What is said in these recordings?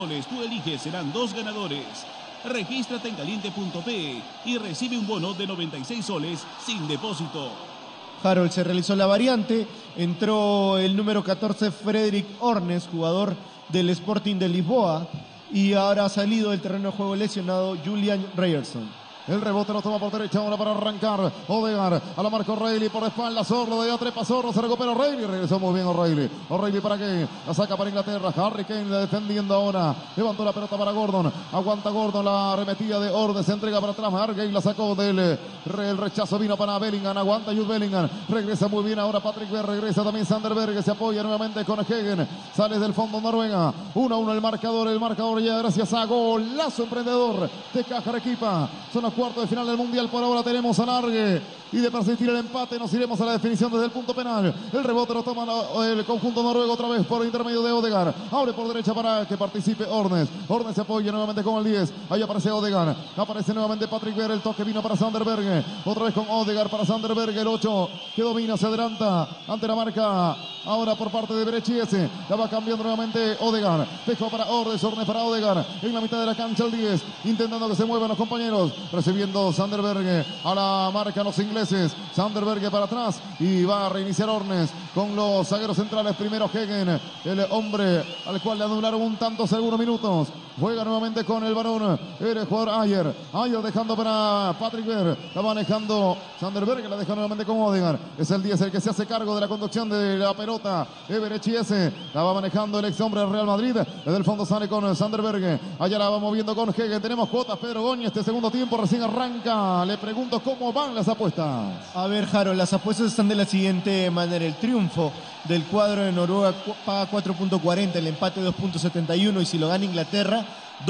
Tú eliges, serán 2 ganadores. Regístrate en caliente.pe y recibe un bono de 96 soles sin depósito. Harold, se realizó la variante, entró el número 14 Frederick Ornes, jugador del Sporting de Lisboa, y ahora ha salido del terreno de juego lesionado Julian Ryerson. El rebote lo toma por derecha ahora para arrancar. Odegaard a la marca O'Reilly por espalda. Zorro de allá trepa Zorro. Se recupera O'Reilly. Regresó muy bien O'Reilly. O'Reilly para qué. La saca para Inglaterra. Harry Kane defendiendo ahora. Levantó la pelota para Gordon. Aguanta Gordon. La arremetida de Orde. Se entrega para atrás. Hargate la sacó del el rechazo. Vino para Bellingham. Aguanta Jude Bellingham. Regresa muy bien ahora Patrick Berg. Regresa también Sander Berge. Se apoya nuevamente con Hegen. Sale del fondo Noruega. 1-1 el marcador. El marcador ya gracias a golazo emprendedor de Caja Arequipa. Son los cuartos de final del Mundial. Por ahora tenemos a Largue. Y de persistir el empate nos iremos a la definición desde el punto penal. El rebote lo toma el conjunto noruego otra vez por intermedio de Odegaard. Abre por derecha para que participe Ornes. Ornes se apoya nuevamente con el 10. Ahí aparece Odegaard. Aparece nuevamente Patrick Berg. El toque vino para Sander Berge. Otra vez con Odegaard para Sander Berge. El 8 que domina, se adelanta ante la marca. Ahora por parte de Berechiese. La va cambiando nuevamente Odegaard. Dejó para Ornes. Ornes para Odegaard. En la mitad de la cancha el 10. Intentando que se muevan los compañeros. Recibiendo Sander Berge. A la marca los ingleses. Sander Berge para atrás. Y va a reiniciar Ornes con los zagueros centrales. Primero Hegen. El hombre al cual le anularon un tanto hace algunos minutos. Juega nuevamente con el varón. El jugador Ayer. Ayer dejando para Patrick Berg. La va manejando Sander Berge. La deja nuevamente con Odegaard. Es el 10 el que se hace cargo de la conducción de la pelota. Berechiese. La va manejando el ex hombre del Real Madrid. Desde el fondo sale con Sander Berge. Allá la va moviendo con Hegen. Tenemos cuotas. Pedro Goñi. Este segundo tiempo recién arranca. Le pregunto cómo van las apuestas. A ver, Harold, las apuestas están de la siguiente manera. El triunfo del cuadro de Noruega paga 4.40, el empate 2.71 y si lo gana Inglaterra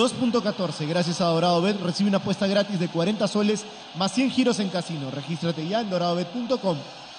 2.14. Gracias a Dorado Bet recibe una apuesta gratis de 40 soles más 100 giros en casino. Regístrate ya en doradobet.com.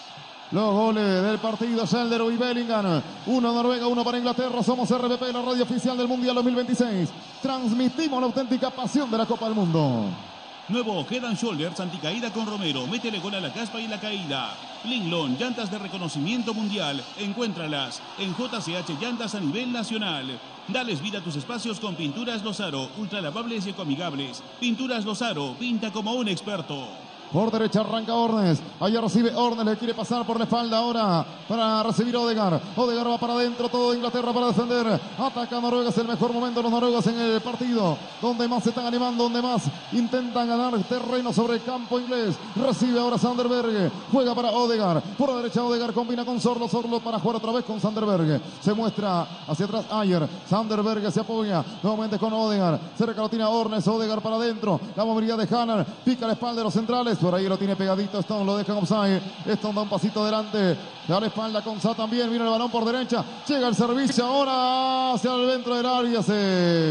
Los goles del partido, Schelder y Bellingham. 1 Noruega, 1 para Inglaterra. Somos RPP, la radio oficial del Mundial 2026. Transmitimos la auténtica pasión de la Copa del Mundo. Nuevo Head and Shoulders anticaída con Romero. Métele gol a la caspa y la caída. Linglon, llantas de reconocimiento mundial. Encuéntralas en JCH Llantas a nivel nacional. Dales vida a tus espacios con Pinturas Lozaro. Ultra lavables y ecoamigables. Pinturas Lozaro, pinta como un experto. Por derecha arranca Ornes. Allá recibe Ornes. Le quiere pasar por la espalda ahora para recibir Odegaard. Odegaard va para adentro. Todo Inglaterra para defender. Ataca Noruega. Es el mejor momento de los noruegos en el partido. Donde más se están animando. Donde más intentan ganar terreno sobre el campo inglés. Recibe ahora Sander Berge. Juega para Odegaard. Por la derecha Odegaard combina con Zorlo. Zorlo para jugar otra vez con Sander Berge. Se muestra hacia atrás Ayer. Sander Berge se apoya nuevamente con Odegaard. Cerca lo tiene Ornes. Odegaard para adentro. La movilidad de Hanar. Pica la espalda de los centrales. Por ahí lo tiene pegadito Stone, lo deja offside. Stone da un pasito adelante, da la espalda con Sa también, viene el balón por derecha, llega el servicio ahora hacia el dentro del área, se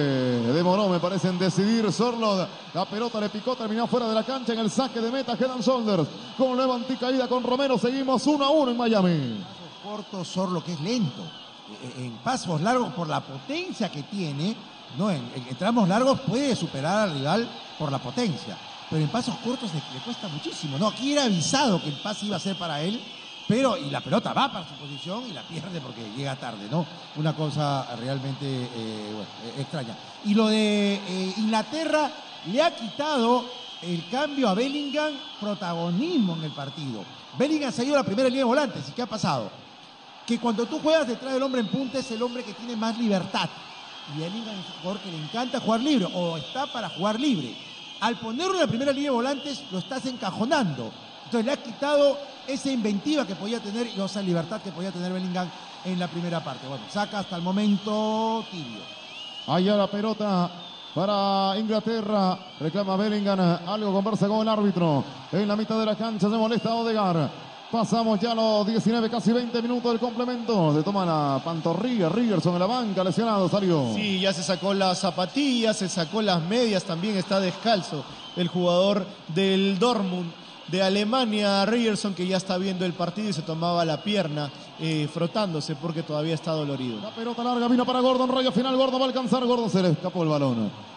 demoró me parece en decidir Zorlo, la pelota le picó, terminó fuera de la cancha en el saque de meta, Head and Shoulders, con nueva anticaída con Romero, seguimos 1-1 en Miami. Corto Zorlo que es lento, en pasos largos por la potencia que tiene, no, en tramos largos puede superar al rival por la potencia. Pero en pasos cortos le cuesta muchísimo, ¿no? Aquí era avisado que el pase iba a ser para él, pero y la pelota va para su posición y la pierde porque llega tarde, ¿no? Una cosa realmente extraña. Y lo de Inglaterra le ha quitado el cambio a Bellingham protagonismo en el partido. Bellingham se ha ido a la primera línea de volantes. ¿Y qué ha pasado? Que cuando tú juegas detrás del hombre en punta es el hombre que tiene más libertad. Y Bellingham es un jugador que le encanta jugar libre o está para jugar libre. Al ponerlo en la primera línea de volantes, lo estás encajonando. Entonces le has quitado esa inventiva que podía tener y esa libertad que podía tener Bellingham en la primera parte. Bueno, saca hasta el momento tibio. Allá la pelota para Inglaterra. Reclama Bellingham. Algo conversa con el árbitro. En la mitad de la cancha se molesta Odegaard. Pasamos ya los 19, casi 20 minutos del complemento. Se toma la pantorrilla. Ryerson en la banca, lesionado, salió. Sí, ya se sacó las zapatillas, se sacó las medias, también está descalzo el jugador del Dortmund de Alemania, Ryerson, que ya está viendo el partido y se tomaba la pierna frotándose porque todavía está dolorido. La pelota larga vino para Gordon, rayo final, Gordon va a alcanzar, Gordon se le escapó el balón.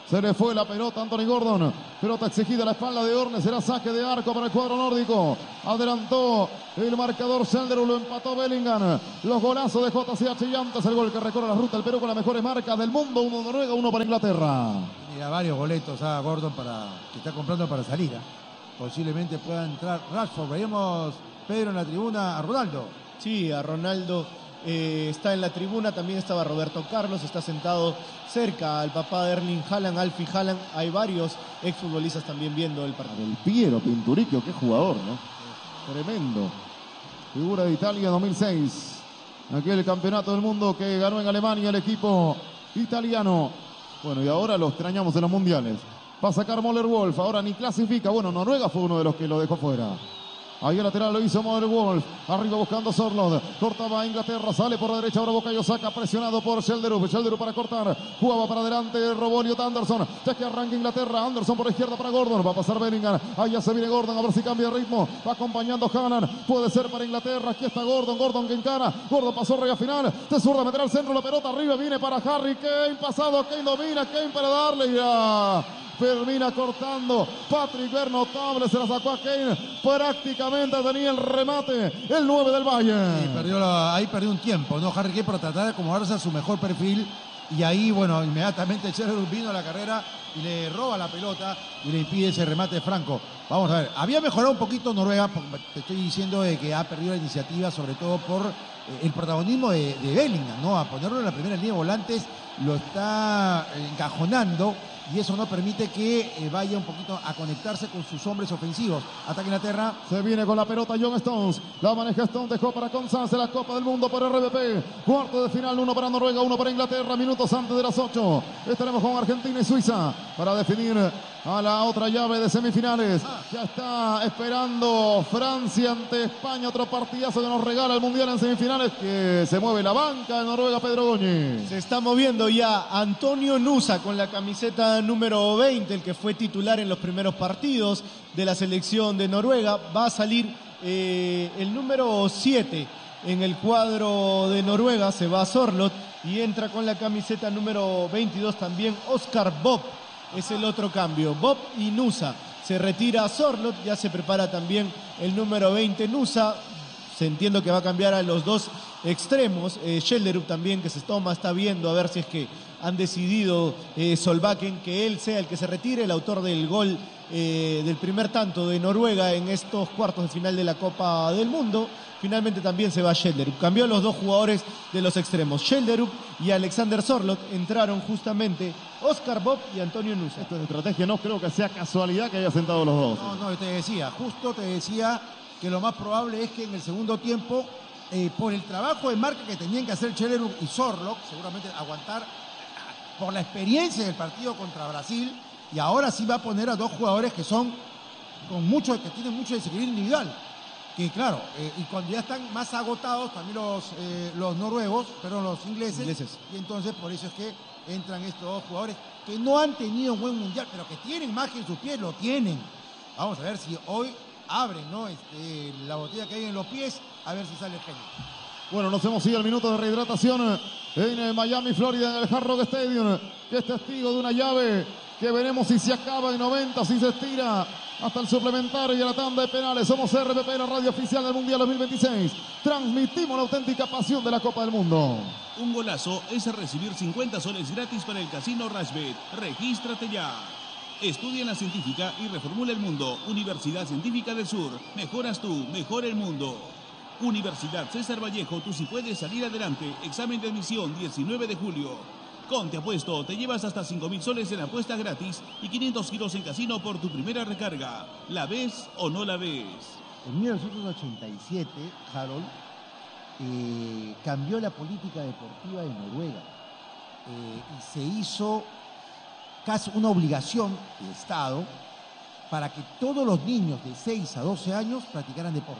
Se le fue la pelota a Anthony Gordon. Pelota exigida a la espalda de Orne. Será saque de arco para el cuadro nórdico. Adelantó el marcador Schelderup. Lo empató Bellingham. Los golazos de JCH Llantas. El gol que recorre la ruta del Perú con las mejores marcas del mundo. 1 Noruega, 1 para Inglaterra. Mira, varios boletos a Gordon que está comprando para salir. Posiblemente pueda entrar Rashford. Veíamos, Pedro, en la tribuna a Ronaldo. Sí, a Ronaldo está en la tribuna. También estaba Roberto Carlos. Está sentado cerca al papá de Erling Haaland, Alfie Haaland. Hay varios exfutbolistas también viendo el partido. El Piero Pinturicchio, qué jugador, ¿no? Tremendo. Figura de Italia 2006. Aquel campeonato del mundo que ganó en Alemania el equipo italiano. Bueno, y ahora lo extrañamos en los mundiales. Va a sacar Möller Wolf. Ahora ni clasifica. Bueno, Noruega fue uno de los que lo dejó fuera. Ahí el lateral lo hizo Möller Wolf. Arriba buscando Sorloth. Cortaba a Inglaterra. Sale por la derecha. Ahora Bukayo Saka presionado por Schelderup. Schelderup para cortar. Jugaba para adelante Roboliot Anderson. Ya que arranca Inglaterra. Anderson por la izquierda para Gordon. Va a pasar Bellingham. Ahí ya se viene Gordon. A ver si cambia de ritmo. Va acompañando Haaland. Puede ser para Inglaterra. Aquí está Gordon. Gordon que encara. Gordon pasó raya final. Se zurda meter al centro. La pelota arriba. Viene para Harry Kane. Pasado. Kane domina. Kane para darle ya. Termina cortando Patrick Berg, notable, se la sacó a Kane, prácticamente tenía el remate, el 9 del Bayern. Ahí perdió un tiempo, ¿no? Harry Kane para tratar de acomodarse a su mejor perfil, y ahí, bueno, inmediatamente Schelderup vino a la carrera y le roba la pelota y le impide ese remate franco. Vamos a ver, había mejorado un poquito Noruega, te estoy diciendo de que ha perdido la iniciativa, sobre todo por el protagonismo de Bellingham, ¿no? A ponerlo en la primera línea de volantes lo está encajonando, y eso no permite que vaya un poquito a conectarse con sus hombres ofensivos. Ataque Inglaterra. Se viene con la pelota John Stones. La maneja Stones, dejó para Constance la Copa del Mundo por RBP. Cuarto de final, 1 para Noruega, 1 para Inglaterra. Minutos antes de las 8. Estaremos con Argentina y Suiza para definir a la otra llave de semifinales. Ya está esperando Francia ante España. Otro partidazo que nos regala el Mundial en semifinales. Que se mueve la banca de Noruega, Pedro Goñi. Se está moviendo ya Antonio Nusa con la camiseta número 20, el que fue titular en los primeros partidos de la selección de Noruega. Va a salir el número 7 en el cuadro de Noruega. Se va a Sorloth y entra con la camiseta número 22 también Oscar Bob. Es el otro cambio. Bob y Nusa. Se retira Sorloth. Ya se prepara también el número 20 Nusa. Se entiende que va a cambiar a los dos extremos. Schelderup también, que se está viendo a ver si es que han decidido Solbakken que él sea el que se retire, el autor del gol del primer tanto de Noruega en estos cuartos de final de la Copa del Mundo. Finalmente también se va Schelderup. Cambió los dos jugadores de los extremos. Schelderup y Alexander Sorloth. Entraron justamente Oscar Bob y Antonio Nusa. Esto es estrategia, no creo que sea casualidad que haya sentado los dos. No, yo te decía que lo más probable es que en el segundo tiempo, por el trabajo de marca que tenían que hacer Schelderup y Sorloth, seguramente aguantar por la experiencia del partido contra Brasil, y ahora sí va a poner a dos jugadores que que tienen mucho desequilibrio individual. Que claro, y cuando ya están más agotados también los noruegos, pero los ingleses, y entonces por eso es que entran estos dos jugadores que no han tenido un buen mundial, pero que tienen magia en sus pies, lo tienen. Vamos a ver si hoy abren, ¿no? La botella que hay en los pies, a ver si sale el genio. Bueno, nos hemos ido al minuto de rehidratación en Miami, Florida, en el Hard Rock Stadium, que es testigo de una llave que veremos si se acaba en 90, si se estira hasta el suplementario y a la tanda de penales. Somos RPP, la radio oficial del Mundial 2026. Transmitimos la auténtica pasión de la Copa del Mundo. Un golazo es recibir 50 soles gratis para el Casino Rashbet. Regístrate ya. Estudia en la científica y reformula el mundo. Universidad Científica del Sur. Mejoras tú, mejora el mundo. Universidad César Vallejo, tú sí puedes salir adelante. Examen de admisión 19 de julio. Con Te Apuesto, te llevas hasta 5.000 soles en apuesta gratis y 500 kilos en casino por tu primera recarga. ¿La ves o no la ves? En 1987, Harold cambió la política deportiva de Noruega y se hizo casi una obligación del Estado para que todos los niños de 6 a 12 años practicaran deporte.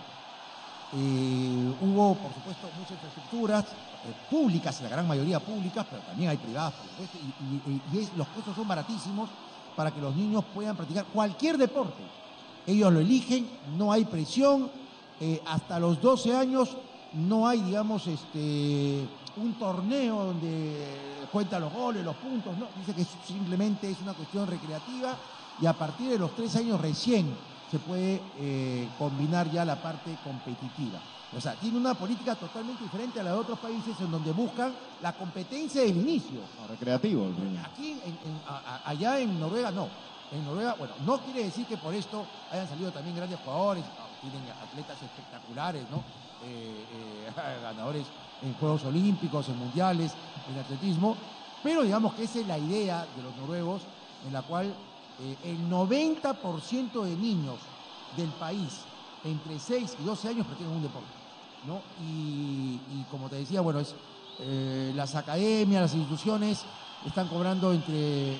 Hubo, por supuesto, muchas infraestructuras públicas, la gran mayoría públicas, pero también hay privadas, por supuesto, y los costos son baratísimos para que los niños puedan practicar cualquier deporte. Ellos lo eligen, no hay presión, hasta los 12 años no hay, digamos, un torneo donde cuenta los goles, los puntos, no, dice que simplemente es una cuestión recreativa y a partir de los 3 años recién se puede combinar ya la parte competitiva. O sea, tiene una política totalmente diferente a la de otros países en donde buscan la competencia del inicio. No, recreativo. Aquí, allá en Noruega, no. En Noruega, bueno, no quiere decir que por esto hayan salido también grandes jugadores, tienen atletas espectaculares, ¿no? Ganadores en Juegos Olímpicos, en Mundiales, en atletismo, pero digamos que esa es la idea de los noruegos, en la cual el 90% de niños del país entre 6 y 12 años practican un deporte, ¿no? Y como te decía, bueno, es las academias, las instituciones están cobrando entre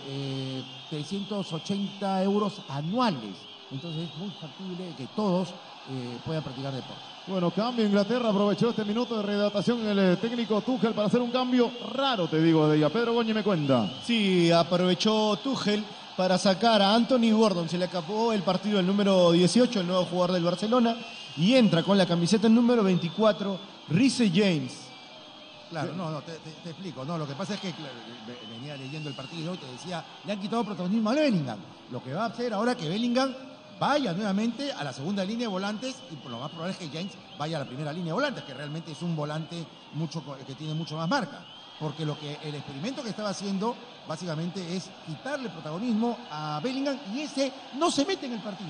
380 euros anuales. Entonces es muy factible que todos puedan practicar deporte. Bueno, cambio Inglaterra, aprovechó este minuto de readaptación el técnico Tuchel para hacer un cambio raro, te digo, de ella. Pedro Goñi me cuenta. Sí, aprovechó Tuchel para sacar a Anthony Gordon. Se le acabó el partido el número 18, el nuevo jugador del Barcelona, y entra con la camiseta el número 24, Reece James. Claro, te explico. No, lo que pasa es que venía leyendo el partido y te decía, le han quitado protagonismo a Bellingham. Lo que va a hacer ahora es que Bellingham vaya nuevamente a la segunda línea de volantes y por lo más probable es que James vaya a la primera línea de volantes, que realmente es un volante que tiene mucho más marca. Porque el experimento que estaba haciendo básicamente es quitarle protagonismo a Bellingham y ese no se mete en el partido.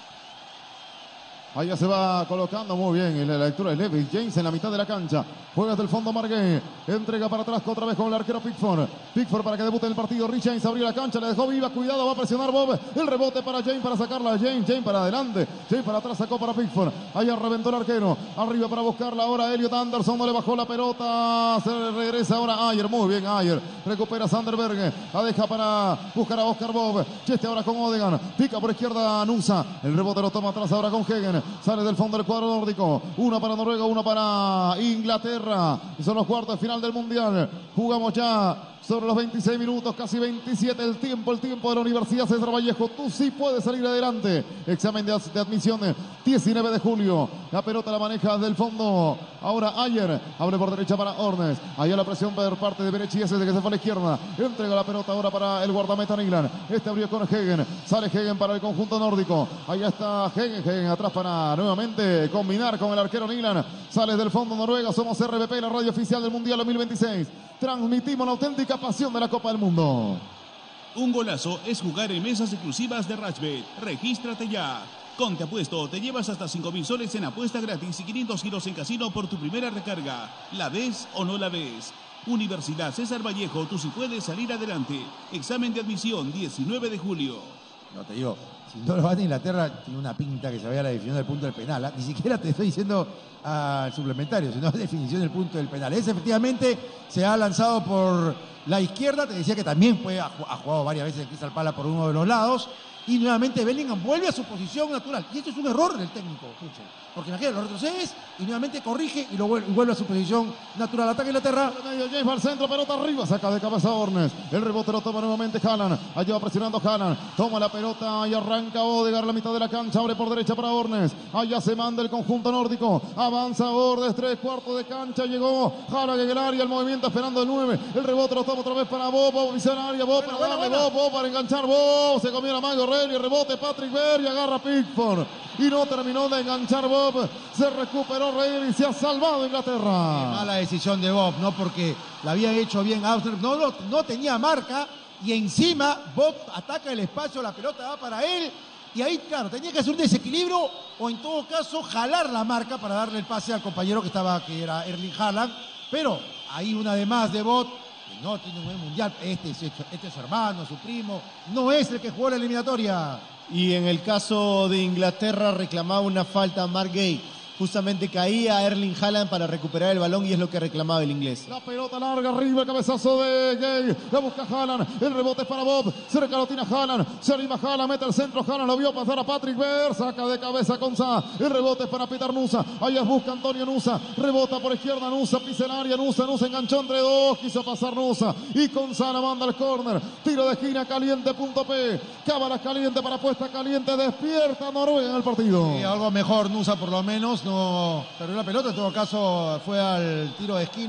Allá se va colocando muy bien en la lectura de Levis James en la mitad de la cancha. Juega desde el fondo Margué. Entrega para atrás otra vez con el arquero Pickford. Pickford para que debute en el partido. Rich James abrió la cancha, le dejó viva. Cuidado, va a presionar Bob. El rebote para James para sacarla. James para adelante. James para atrás, sacó para Pickford. Allá reventó el arquero. Arriba para buscarla ahora Elliot Anderson. No le bajó la pelota. Se regresa ahora Ayer. Muy bien Ayer. Recupera Sanderberg. La deja para buscar a Oscar Bob. Cheste ahora con Odegaard. Pica por izquierda Nusa. El rebote lo toma atrás ahora con Hegen. Sale del fondo del cuadro nórdico. Una para Noruega, una para Inglaterra. Son los cuartos de final del Mundial. Jugamos ya sobre los 26 minutos, casi 27 el tiempo de la Universidad César Vallejo. Tú sí puedes salir adelante. Examen de admisión 19 de julio. La pelota la maneja del fondo. Ahora Ayer abre por derecha para Ornes. Allá la presión por parte de Berechi desde que se fue a la izquierda. Entrega la pelota ahora para el guardameta Niglan. Este abrió con Hegen. Sale Hegen para el conjunto nórdico. Allá está Hegen atrás para nuevamente combinar con el arquero Niglan. Sale del fondo Noruega. Somos RBP, la radio oficial del Mundial 2026. Transmitimos la auténtica pasión de la Copa del Mundo. Un golazo es jugar en mesas exclusivas de Rashbet. Regístrate ya. Con Te Apuesto te llevas hasta 5.000 soles en apuesta gratis y 500 giros en casino por tu primera recarga. ¿La ves o no la ves? Universidad César Vallejo, tú sí puedes salir adelante. Examen de admisión 19 de julio. No te digo, si no lo va a Inglaterra, tiene una pinta que se vaya a la definición del punto del penal. Ni siquiera te estoy diciendo al suplementario, sino a la definición del punto del penal. Ese efectivamente se ha lanzado por la izquierda. Te decía que también ha jugado varias veces en Crystal Palace por uno de los lados. Y nuevamente Bellingham vuelve a su posición natural. Y esto es un error del técnico, Tuchel. Porque imagínate, lo retrocedes y nuevamente corrige y vuelve a su posición natural. Ataque Inglaterra. Medio James va al centro, pelota arriba, saca de cabeza Ornes. El rebote lo toma nuevamente Haaland. Allá va presionando Haaland. Toma la pelota y arranca Odegaard la mitad de la cancha. Abre por derecha para Ornes. Allá se manda el conjunto nórdico. Avanza Ornes, 3/4 de cancha. Llegó Haaland en el área. El movimiento esperando el 9. El rebote lo toma otra vez para Bob. Bob visa el área. Bob para darle. Bob para enganchar. Bob se comió la mano. El rebote Patrick Berg y agarra Pickford y no terminó de enganchar Bob. Se recuperó Reilly y se ha salvado Inglaterra. Qué mala decisión de Bob, ¿no? Porque la había hecho bien Armstrong, no tenía marca y encima Bob ataca el espacio, la pelota va para él y ahí, claro, tenía que hacer un desequilibrio o en todo caso jalar la marca para darle el pase al compañero que era Erling Haaland, pero ahí una de más de Bob. No tiene un buen mundial, este es su hermano, su primo, no es el que jugó la eliminatoria. Y en el caso de Inglaterra reclamaba una falta a Mark Gay. Justamente caía Erling Haaland para recuperar el balón y es lo que reclamaba el inglés. La pelota larga arriba, el cabezazo de Gay. La busca Haaland, el rebote es para Bob. Cerca lo tiene Haaland, se anima Haaland, mete el centro. Haaland lo vio pasar a Patrick Berg. Saca de cabeza con Sa. El rebote es para Peter Nusa. Allá busca Antonio Nusa. Rebota por izquierda Nusa, pisa el área. Nusa enganchó entre dos. Quiso pasar Nusa. Y con Sa manda el córner. Tiro de esquina caliente, punto P. Cábalas caliente para puesta caliente. Despierta Noruega en el partido. Sí, algo mejor Nusa por lo menos. No perdió la pelota, en todo caso fue al tiro de esquina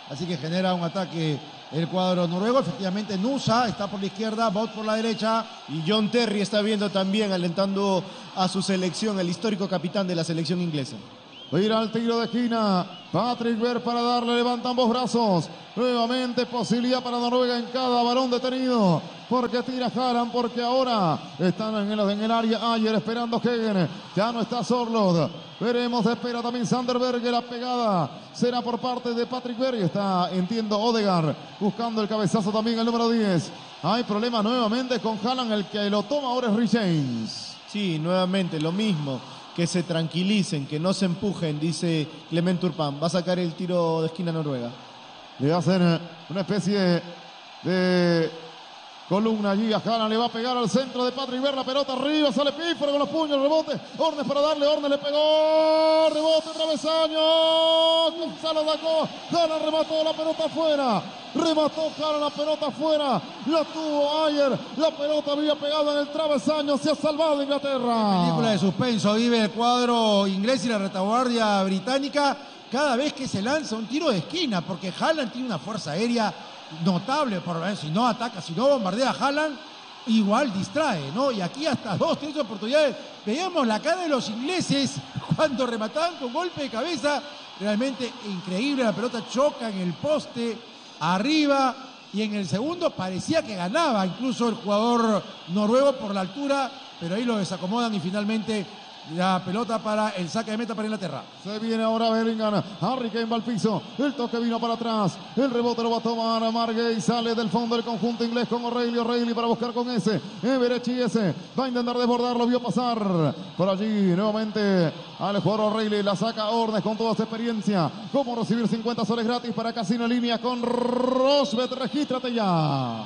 así que genera un ataque el cuadro noruego. Efectivamente, Nusa está por la izquierda, Bot por la derecha. Y John Terry está viendo también, alentando a su selección, el histórico capitán de la selección inglesa. Ir al tiro de esquina. Patrick Berg para darle, levanta ambos brazos. Nuevamente posibilidad para Noruega en cada varón detenido. Porque tira Haaland, porque ahora están en el área Ayer esperando Hegen. Ya no está Sorloth. Veremos, espera también Sander Berge. La pegada será por parte de Patrick Berg. Está, entiendo, Odegaard buscando el cabezazo también el número 10. Hay problema nuevamente con Haaland. El que lo toma ahora es Rhys James. Sí, nuevamente lo mismo. Que se tranquilicen, que no se empujen, dice Clement Turpin. Va a sacar el tiro de esquina Noruega. Le hacen una especie de columna allí a Haaland, le va a pegar al centro de Patrick Berg, la pelota arriba, sale Pickford con los puños, rebote, Ornes para darle, Ornes le pegó, rebote, travesaño, Gonzalo Dacó, Haaland remató la pelota afuera, remató Haaland la pelota afuera, la tuvo Ayer, la pelota había pegado en el travesaño, se ha salvado Inglaterra. Película de suspenso vive el cuadro inglés y la retaguardia británica cada vez que se lanza un tiro de esquina, porque Haaland tiene una fuerza aérea notable, por ver si no ataca, si no bombardea a Haaland, igual distrae, ¿no? Y aquí hasta 2, 3 oportunidades. Veíamos la cara de los ingleses cuando remataban con golpe de cabeza, realmente increíble, la pelota choca en el poste arriba y en el segundo parecía que ganaba incluso el jugador noruego por la altura, pero ahí lo desacomodan y finalmente la pelota para el saque de meta para Inglaterra. Se viene ahora Bellingham. Harry Kane va al piso. El toque vino para atrás. El rebote lo va a tomar Margay. Sale del fondo del conjunto inglés con O'Reilly. O'Reilly para buscar con ese. Everechi ese. Va a intentar desbordarlo. Vio pasar por allí. Nuevamente al jugador O'Reilly. La saca Ornes con toda su experiencia. Cómo recibir 50 soles gratis para Casino en Línea con Rosbet. Regístrate ya.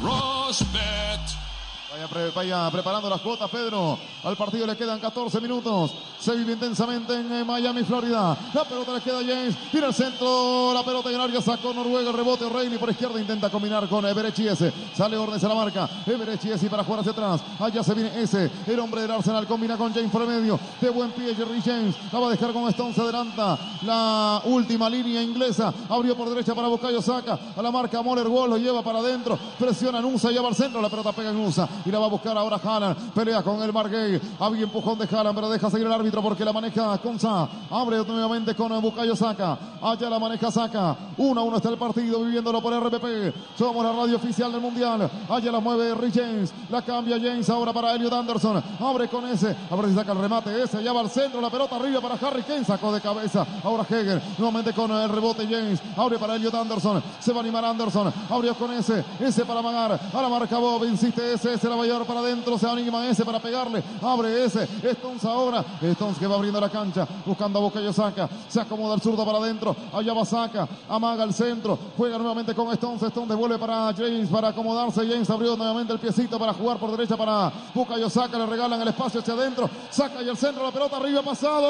Rosbet. Vaya preparando las cuotas, Pedro. Al partido le quedan 14 minutos. Se vive intensamente en Miami, Florida. La pelota le queda a James. Tira al centro. La pelota en el área. Sacó Noruega. El rebote. O'Reilly por izquierda. Intenta combinar con Everechi ese. Sale Ornes a la marca. Everechi ese para jugar hacia atrás. Allá se viene ese. El hombre del Arsenal combina con James por el medio. De buen pie Jerry James. La va a dejar con Stone. Se adelanta la última línea inglesa. Abrió por derecha para Bukayo Saka. A la marca Moller Wall. Lo lleva para adentro. Presiona Nusa. Lleva al centro. La pelota pega en Nusa. Y la va a buscar ahora Haaland. Pelea con el Margay. Había empujón de Haaland, pero deja seguir el árbitro porque la maneja Konsa. Abre nuevamente con Bukayo Saka. Allá la maneja Saka. 1-1 está el partido, viviéndolo por RPP. Somos la radio oficial del Mundial. Allá la mueve Rhys James. La cambia James ahora para Elliot Anderson. Abre con ese. A ver si saca el remate ese. Allá va al centro. La pelota arriba para Harry Kane. Sacó de cabeza. Ahora Hegen. Nuevamente con el rebote James. Abre para Elliot Anderson. Se va a animar Anderson. Abrió con ese. Ese para amagar. A la marca Bob. Insiste ese. Ese la va a llevar para adentro. Se anima ese para pegarle. Abre ese. Stones ahora. Stones que va abriendo la cancha. Buscando a Bukayo Saka. Se acomoda el zurdo para adentro. Allá va Saka. Amaga el centro. Juega nuevamente con Stones. Stones devuelve para James para acomodarse. James abrió nuevamente el piecito para jugar por derecha para Bukayo Saka. Le regalan el espacio hacia adentro. Saca y el centro. La pelota arriba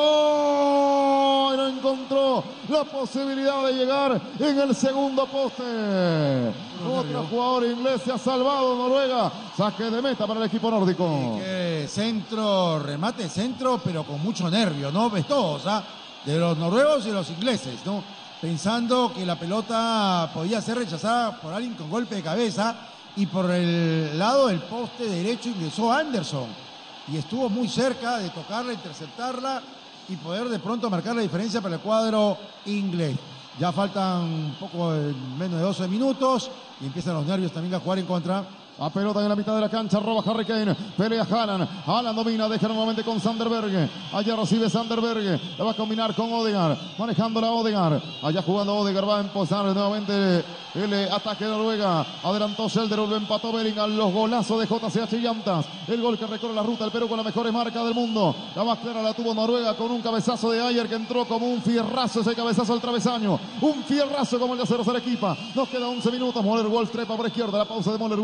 pasado. Y no encontró la posibilidad de llegar en el segundo poste. Otro jugador inglés se ha salvado. Noruega. Saque de meta para el equipo nórdico. Centro, remate centro, pero con mucho nervio, ¿no? Ves todos, ¿ah? De los noruegos y los ingleses, ¿no? Pensando que la pelota podía ser rechazada por alguien con golpe de cabeza, y por el lado del poste derecho ingresó Anderson y estuvo muy cerca de tocarla, interceptarla y poder de pronto marcar la diferencia para el cuadro inglés. Ya faltan un poco menos de 12 minutos y empiezan los nervios también a jugar en contra. La pelota en la mitad de la cancha, roba Harry Kane, pelea Haaland, Haaland domina, deja nuevamente con Sander Berge, allá recibe Sander Berge, la va a combinar con Odegaard, manejándola Odegaard, allá jugando Odegaard, va a empezar nuevamente el ataque de Noruega, adelantó Schelderud, lo empató Bellingham, los golazos de JCH Llantas, el gol que recorre la ruta del Perú con la mejor marca del mundo, la más clara la tuvo Noruega con un cabezazo de Ayer que entró como un fierrazo, ese cabezazo al travesaño, un fierrazo como el de Aceros Arequipa, nos queda 11 minutos, Moller Wolf trepa por izquierda, la pausa de Moller Wolf,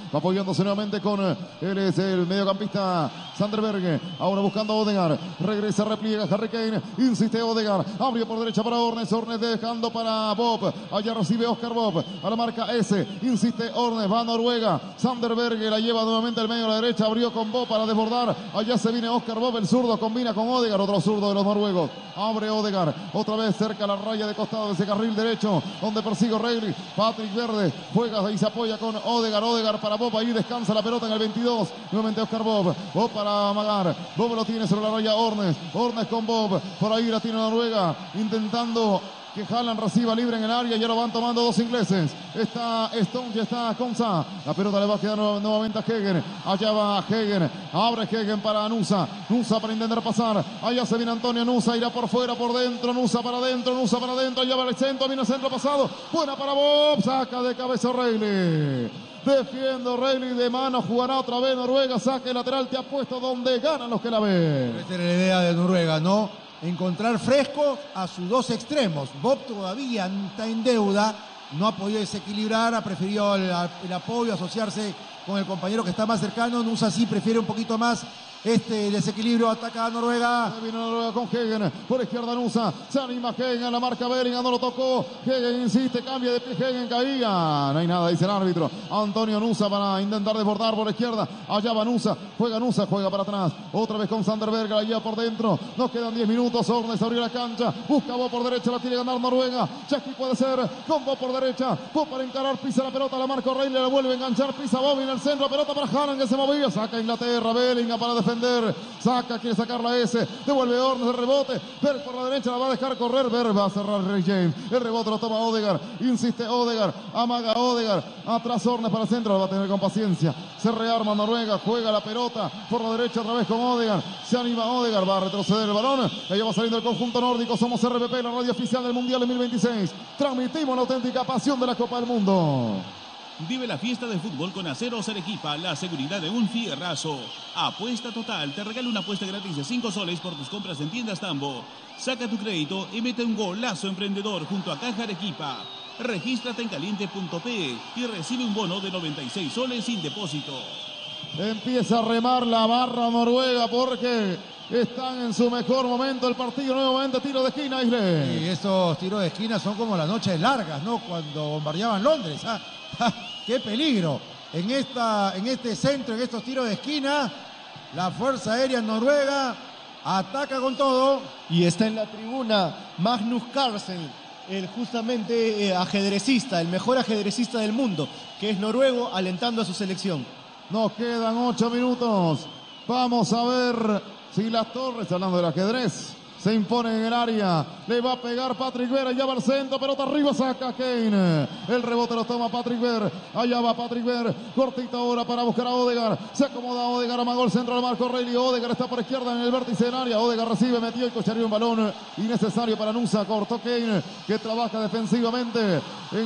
Va apoyándose nuevamente con él, es el mediocampista Sander Berge. Ahora buscando a Odegaard. Regresa, repliega Harry Kane. Insiste Odegaard. Abrió por derecha para Ornes. Ornes dejando para Bob. Allá recibe Oscar Bob. A la marca S. Insiste Ornes. Va a Noruega. Sander Berge la lleva nuevamente al medio a la derecha. Abrió con Bob para desbordar. Allá se viene Oscar Bob. El zurdo combina con Odegaard. Otro zurdo de los noruegos. Abre Odegaard. Otra vez cerca a la raya de costado de ese carril derecho. Donde persigue O'Reilly. Patrick Verde. Juega y se apoya con Odegaard. Odegaard para Bob. Ahí descansa la pelota en el 22. Nuevamente Oscar Bob. Bob para Magar. Bob lo tiene sobre la raya Ornes. Ornes con Bob. Por ahí la tiene Noruega. Intentando que Haaland reciba libre en el área. Ya lo van tomando dos ingleses. Está Stone, ya está Konsa. La pelota le va a quedar nuevamente a Hegen. Allá va Hegen. Abre Hegen para Nusa. Nusa para intentar pasar. Allá se viene Antonio Nusa. Irá por fuera, por dentro. Nusa para adentro. Nusa para adentro. Allá va el centro. Viene el centro pasado. Buena para Bob. Saca de cabeza O'Reilly. Defiende O'Reilly de mano. Jugará otra vez Noruega. Saque lateral. Te ha puesto donde ganan los que la ven. Esa era la idea de Noruega, ¿no? Encontrar fresco a sus dos extremos. Bob todavía está en deuda, no ha podido desequilibrar, ha preferido el apoyo, asociarse con el compañero que está más cercano. Nusa sí prefiere un poquito más este desequilibrio. Ataca a Noruega. Viene Noruega con Hegen. Por izquierda Nusa. Se anima Hegen a la marca Bellingham. No lo tocó. Hegen insiste. Cambia de pie. Hegen caía. No hay nada, dice el árbitro. Antonio Nusa para intentar desbordar por la izquierda. Allá va Nusa. Juega para atrás. Otra vez con Sander Berge. Allá por dentro. Nos quedan 10 minutos. Ornes abrió la cancha. Busca Bob por derecha. La tiene que ganar Noruega. Chaki puede ser. Con Bob por derecha. Bob para encarar. Pisa la pelota. La marca O'Reilly. La vuelve a enganchar. Pisa Bob en el centro. Pelota para Haaland que se movía. Saca Inglaterra. Bellingham para defender. Saca, quiere sacar la S. Devuelve Ornes de rebote. Berg por la derecha la va a dejar correr. Berg va a cerrar Ray James. El rebote lo toma Odegaard. Insiste Odegaard. Amaga Odegaard. Atrás Ornes para el centro. Lo va a tener con paciencia. Se rearma Noruega. Juega la pelota por la derecha otra vez con Odegaard. Se anima Odegaard. Va a retroceder el balón. Allá va saliendo el conjunto nórdico. Somos RPP, la radio oficial del Mundial 2026. Transmitimos la auténtica pasión de la Copa del Mundo. Vive la fiesta de fútbol con Aceros Arequipa, la seguridad de un fierrazo. Apuesta Total, te regala una apuesta gratis de 5 soles por tus compras en tiendas Tambo. Saca tu crédito y mete un golazo emprendedor junto a Caja Arequipa. Regístrate en caliente.pe y recibe un bono de 96 soles sin depósito. Empieza a remar la barra noruega porque están en su mejor momento el partido. Nuevamente tiro de esquina, Isle. Y estos tiros de esquina son como las noches largas, ¿no? Cuando bombardeaban Londres. ¿Ah? ¡Qué peligro! En este centro, en estos tiros de esquina, la Fuerza Aérea Noruega ataca con todo. Y está en la tribuna Magnus Carlsen, el justamente ajedrecista, el mejor ajedrecista del mundo, que es noruego, alentando a su selección. Nos quedan 8 minutos. Vamos a ver si las Torres, hablando del ajedrez, se impone en el área. Le va a pegar Patrick Berg. Allá va el centro. Pelota arriba. Saca Kane. El rebote lo toma Patrick Berg. Allá va Patrick Berg. Cortita ahora para buscar a Odegaard. Se acomoda Odegaard. Amagó el centro del marco O'Reilly. Odegaard está por izquierda en el vértice del área. Odegaard recibe, metió y cocharía un balón innecesario para Nusa. Cortó Kane, que trabaja defensivamente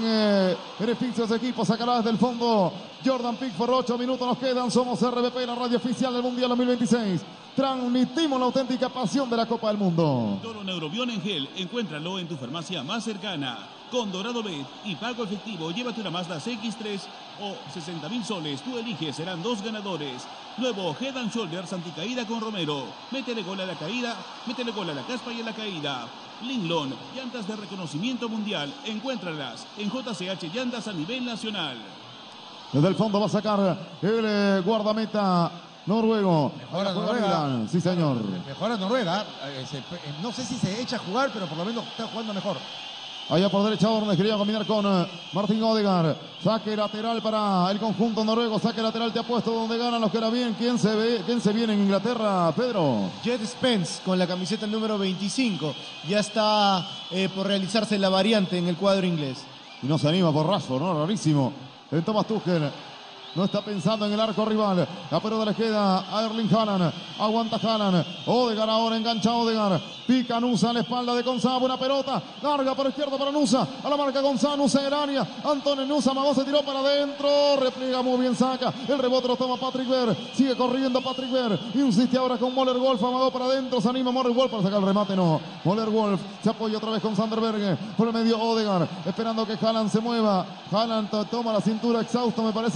en beneficio de su equipo. Sacará desde el fondo Jordan Pickford. 8 minutos nos quedan. Somos RBP, la radio oficial del Mundial 2026. Transmitimos la auténtica pasión de la Copa del Mundo. Toro Neurobión en gel, encuéntralo en tu farmacia más cercana. Con Dorado Bet y pago efectivo, llévate una Mazda CX-3 o 60,000 soles. Tú eliges, serán 2 ganadores. Nuevo Head and Shoulders anticaída con Romero. Métele gol a la caída, métele gol a la caspa y a la caída. Linglon, llantas de reconocimiento mundial. Encuéntralas en JCH Llantas a nivel nacional. Desde el fondo va a sacar el guardameta noruego. Mejora Noruega. Sí, señor. Mejora Noruega. No sé si se echa a jugar, pero por lo menos está jugando mejor. Allá por derecha Ornes quería combinar con Martin Odegaard. Saque lateral para el conjunto noruego. Saque lateral, te apuesto donde ganan los que la vienen. ¿Quién se viene en Inglaterra, Pedro? Jet Spence con la camiseta número 25. Ya está por realizarse la variante en el cuadro inglés. Y no se anima por Rashford, ¿no? Rarísimo. Thomas Tuchel no está pensando en el arco rival. La pelota le queda a Erling Haaland. Aguanta Haaland. Odegaard ahora engancha Odegaard. Pica Nusa a la espalda de Konsa. Buena pelota. Larga por izquierda para Nusa. A la marca Konsa. Nusa en el área. Antonio Nusa. Amagó, se tiró para adentro. Repliega muy bien, saca. El rebote lo toma Patrick Berg. Sigue corriendo Patrick Berg. Insiste ahora con Moller Wolf. Amagó para adentro. Se anima Moller Wolf para sacar el remate. No. Moller Wolf se apoya otra vez con Sander Berge. Por el medio Odegaard. Esperando que Haaland se mueva. Haaland toma la cintura exhausto. Me parece ya el 9.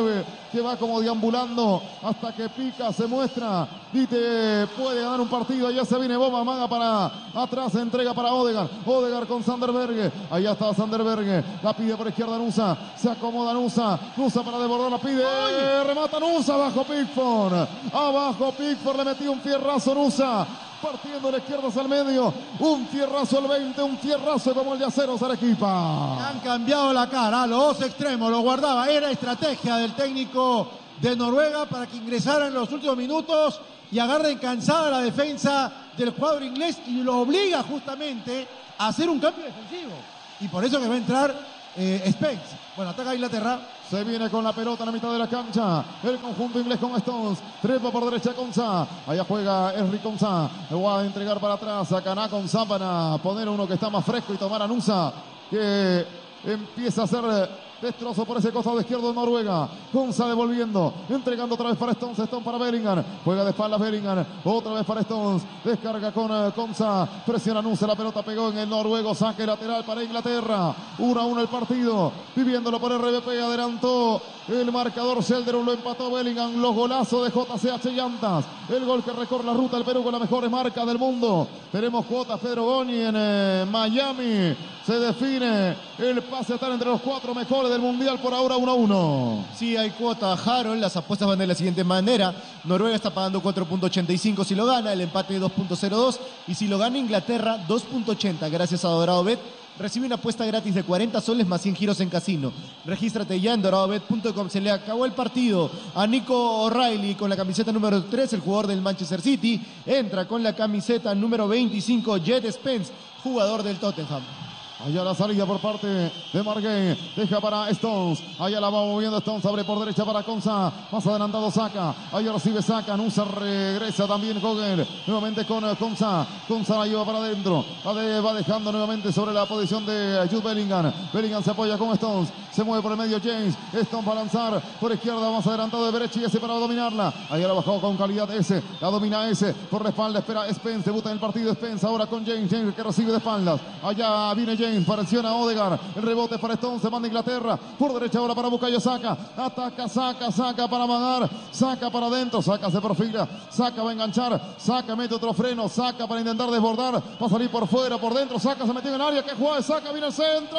9, que va como deambulando hasta que pica, se muestra. Dite, puede ganar un partido. Ya se viene Boba, maga para atrás, entrega para Odegaard. Odegaard con Sanderberg. Allá está Sanderberg. La pide por izquierda Nusa. Se acomoda Nusa. Nusa para desbordar, la pide. Remata Nusa, abajo Pickford. Abajo Pickford, le metió un fierrazo Nusa. Partiendo de la izquierda hacia el medio. Un fierrazo al 20, un fierrazo como el de Aceros Arequipa. Han cambiado la cara, los dos extremos, lo guardaba. Era estrategia del técnico de Noruega para que ingresaran en los últimos minutos y agarren cansada la defensa del cuadro inglés y lo obliga justamente a hacer un cambio defensivo. Y por eso que va a entrar Spence. Bueno, ataca Inglaterra. Se viene con la pelota en la mitad de la cancha. El conjunto inglés con Stones. Trepa por derecha Konsa. Allá juega Henry Konsa. Le va a entregar para atrás a Caná Konsa para poner uno que está más fresco y tomar a Nusa, que empieza a hacer destrozo por ese costado izquierdo de Noruega. Konsa devolviendo. Entregando otra vez para Stones. Stones para Bellingham. Juega de espaldas Bellingham. Otra vez para Stones. Descarga con Konsa. Presiona Nusa. La pelota pegó en el noruego. Saque lateral para Inglaterra. 1-1 el partido. Viviéndolo por RBP. Adelantó el marcador. Selderum lo empató Bellingham. Los golazos de JCH Llantas. El gol que recorre la ruta del Perú con las mejores marcas del mundo. Tenemos cuotas Pedro Goni en Miami. Se define el pase a estar entre los 4 mejores del mundial, por ahora 1-1. Sí, hay cuota Harold. Las apuestas van de la siguiente manera. Noruega está pagando 4.85 si lo gana, el empate 2.02 y si lo gana Inglaterra 2.80. Gracias a Dorado Bet. Recibe una apuesta gratis de 40 soles más 100 giros en casino. Regístrate ya en doradobet.com. Se le acabó el partido a Nico O'Reilly con la camiseta número 3, el jugador del Manchester City. Entra con la camiseta número 25, Jed Spence, jugador del Tottenham. Allá la salida por parte de Marguerite. Deja para Stones. Allá la va moviendo Stones. Abre por derecha para Konsa. Más adelantado Saka. Allá recibe Saka. Nusa regresa también con él. Nuevamente con Konsa. Konsa la lleva para adentro. Va dejando nuevamente sobre la posición de Jude Bellingham. Bellingham se apoya con Stones. Se mueve por el medio James. Stones va a lanzar por izquierda. Más adelantado de Berechi. Ese para dominarla. Allá la bajó con calidad ese. La domina ese. Por la espalda espera Spence. Debuta en el partido Spence. Ahora con James. James que recibe de espaldas. Allá viene James. Presiona Odegaard. El rebote para Stones. Se manda Inglaterra. Por derecha ahora para Bukayo Saka. Ataca Saka para amagar. Saka para adentro. Saka se perfila. Saka va a enganchar. Saka mete otro freno. Saka para intentar desbordar. Va a salir por fuera, por dentro. Saka se metió en el área. Que juega Saka. Viene el centro.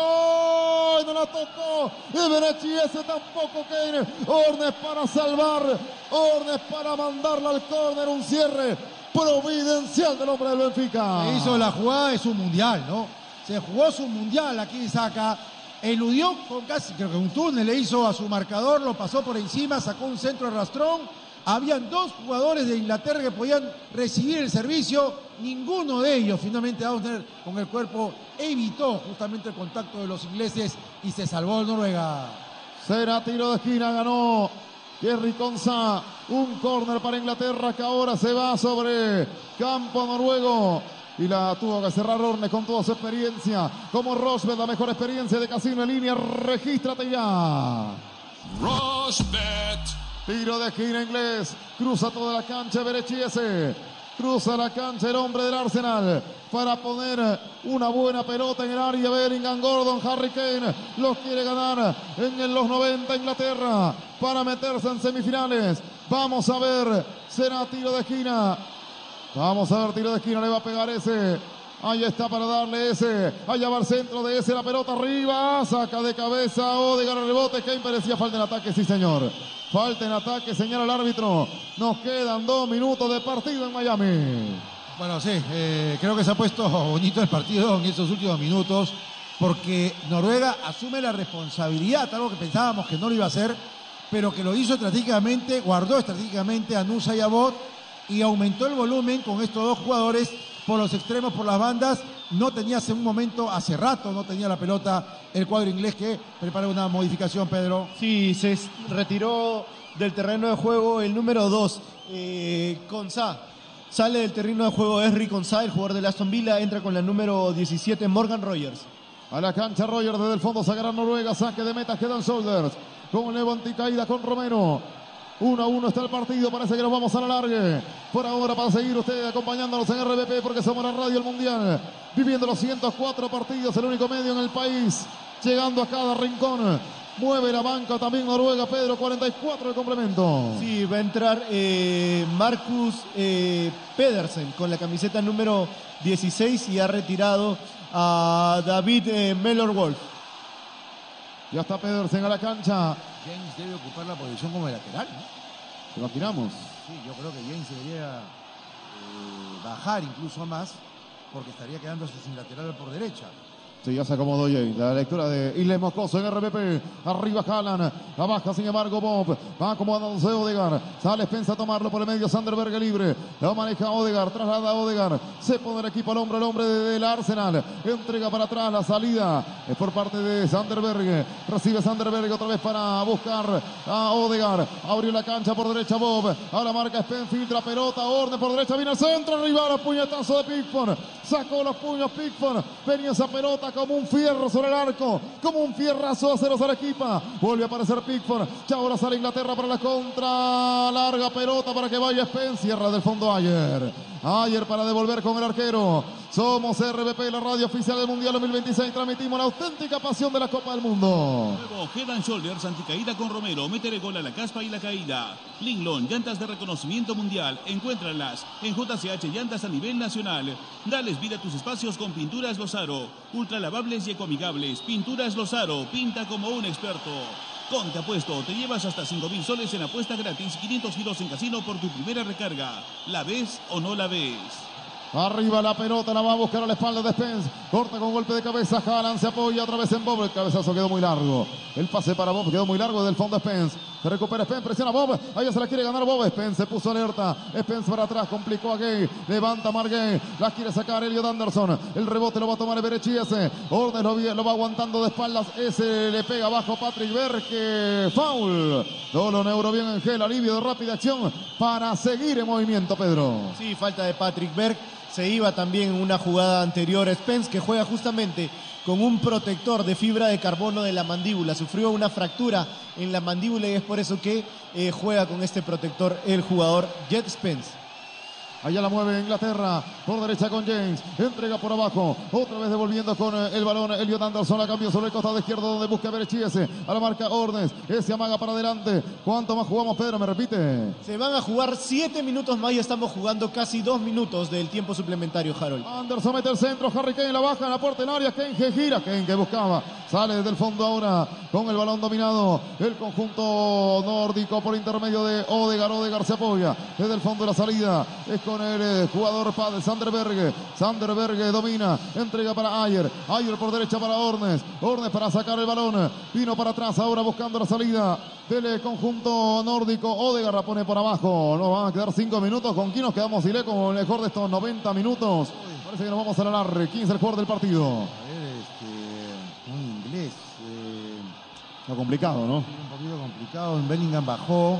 Y no la tocó. Y Berechi ese tampoco. Kane. Ornes para salvar. Ornes para mandarla al córner. Un cierre providencial del hombre del Benfica. Se hizo la jugada de su mundial, ¿no? Se jugó su mundial aquí Saka, eludió con casi, creo que un túnel le hizo a su marcador, lo pasó por encima, sacó un centro de rastrón. Habían 2 jugadores de Inglaterra que podían recibir el servicio, ninguno de ellos finalmente Ausner con el cuerpo evitó justamente el contacto de los ingleses y se salvó el Noruega. Será tiro de esquina, ganó Henry Konsa. Un córner para Inglaterra que ahora se va sobre campo noruego. Y la tuvo que cerrar Orne con toda su experiencia. Como Rosberg, la mejor experiencia de casino en línea. Regístrate ya. Rosbet. Tiro de esquina inglés. Cruza toda la cancha Berechiese. Cruza la cancha el hombre del Arsenal para poner una buena pelota en el área. Bellingham, Gordon, Harry Kane los quiere ganar en los 90 Inglaterra para meterse en semifinales. Vamos a ver, será tiro de esquina. Vamos a ver, tiro de esquina, le va a pegar ese. Ahí está para darle ese. Allá va al centro de ese, la pelota arriba. Saca de cabeza Odegaard el rebote. Kane parecía falta en ataque, sí señor. Falta en ataque, señala el árbitro. Nos quedan 2 minutos de partido en Miami. Bueno, sí, creo que se ha puesto bonito el partido en estos últimos minutos porque Noruega asume la responsabilidad, algo que pensábamos que no lo iba a hacer, pero que lo hizo estratégicamente, guardó estratégicamente a Nusa y a Bot y aumentó el volumen con estos 2 jugadores por los extremos, por las bandas. No tenía hace un momento, hace rato, no tenía la pelota el cuadro inglés que prepara una modificación, Pedro. Sí, se retiró del terreno de juego el número 2, Konsa. Sale del terreno de juego Henry Konsa, el jugador de Aston Villa, entra con la número 17, Morgan Rogers. A la cancha Rogers desde el fondo sacará Noruega, saque de meta, quedan Shoulders. Con el nuevo anticaída con Romero. 1-1 está el partido, parece que nos vamos a la larga. Por ahora para seguir ustedes acompañándonos en RBP porque somos la radio del Mundial. Viviendo los 104 partidos, el único medio en el país. Llegando a cada rincón Mueve la banca también Noruega, Pedro, 44 de complemento. Sí, va a entrar Marcus Pedersen con la camiseta número 16 y ha retirado a David Mellor-Wolf. Ya está Pedersen a la cancha. James debe ocupar la posición como lateral, ¿no? Lo imaginamos. Sí, yo creo que James debería bajar incluso más, porque estaría quedándose sin lateral por derecha. Sí, ya se acomodó James. La lectura de Isle Moscoso en RPP. Arriba Haaland. La baja, sin embargo, Bob. Va acomodándose Odegaard. Sale Spence a tomarlo por el medio. Sanderberg libre. Lo maneja Odegaard. Traslada a Odegaard. Se pone el equipo al hombre del Arsenal. Entrega para atrás la salida. Es por parte de Sanderberg. Recibe Sanderberg otra vez para buscar a Odegaard. Abrió la cancha por derecha Bob. Ahora marca Spence. Filtra pelota. Orden por derecha. Viene al centro. Arriba. Puñetazo de Pickford. Sacó los puños Pickford. Venía esa pelota como un fierro sobre el arco, como un fierrazo de aceros a la equipa. Vuelve a aparecer Pickford. Ya ahora sale Inglaterra para la contra. Larga pelota para que vaya Spence. Cierra del fondo Ayer para devolver con el arquero. Somos RBP, la radio oficial del Mundial 2026. Transmitimos la auténtica pasión de la Copa del Mundo. Nuevo Head and Shoulders anticaída con Romero. Métele gol a la caspa y la caída. Linglon, llantas de reconocimiento mundial. Encuéntralas en JCH Llantas a nivel nacional. Dales vida a tus espacios con Pinturas Lozaro. Ultra lavables y ecoamigables. Pinturas Lozaro. Pinta como un experto. Conte Apuesto, te llevas hasta 5.000 soles en apuesta gratis, 500 giros en casino por tu primera recarga. ¿La ves o no la ves? Arriba la pelota, la va a buscar a la espalda de Spence. Corta con golpe de cabeza. Haaland se apoya otra vez en Bob. El cabezazo quedó muy largo. El pase para Bob quedó muy largo desde el fondo Spence. Se recupera Spence, presiona Bob. Ahí se la quiere ganar Bob. Spence se puso alerta. Spence para atrás, complicó a Gay. Levanta Margay. La quiere sacar Elliot Anderson. El rebote lo va a tomar Eberechiese. Ordes lo va aguantando de espaldas. Ese le pega abajo Patrick Berg. Foul. No lo neuró bien Angel. Alivio de rápida acción para seguir en movimiento, Pedro. Sí, falta de Patrick Berg. Se iba también en una jugada anterior Spence, que juega justamente con un protector de fibra de carbono de la mandíbula. Sufrió una fractura en la mandíbula y es por eso que juega con este protector el jugador Jet Spence. Allá la mueve Inglaterra, por derecha con James, entrega por abajo, otra vez devolviendo con el balón Elliot Anderson, la cambio sobre el costado izquierdo donde busca Berechiese, a la marca Ordes, ese amaga para adelante. ¿Cuánto más jugamos, Pedro? ¿Me repite? Se van a jugar 7 minutos más y estamos jugando casi 2 minutos del tiempo suplementario, Harold. Anderson mete el centro, Harry Kane la baja en la puerta del área, Kane que gira, Kane que buscaba, sale desde el fondo ahora con el balón dominado, el conjunto nórdico por intermedio de Odegaard se apoya desde el fondo de la salida, es con el jugador Padel, Sanderberg domina, entrega para Ayer por derecha para Ornes para sacar el balón, vino para atrás ahora buscando la salida del conjunto nórdico. Odegaard la pone por abajo, nos van a quedar 5 minutos. ¿Con quién nos quedamos, Ile, con el mejor de estos 90 minutos? Parece que nos vamos a alargar. ¿Quién es el jugador del partido? A ver, un inglés. Está complicado, ¿no? Un poquito complicado. En Bellingham bajó,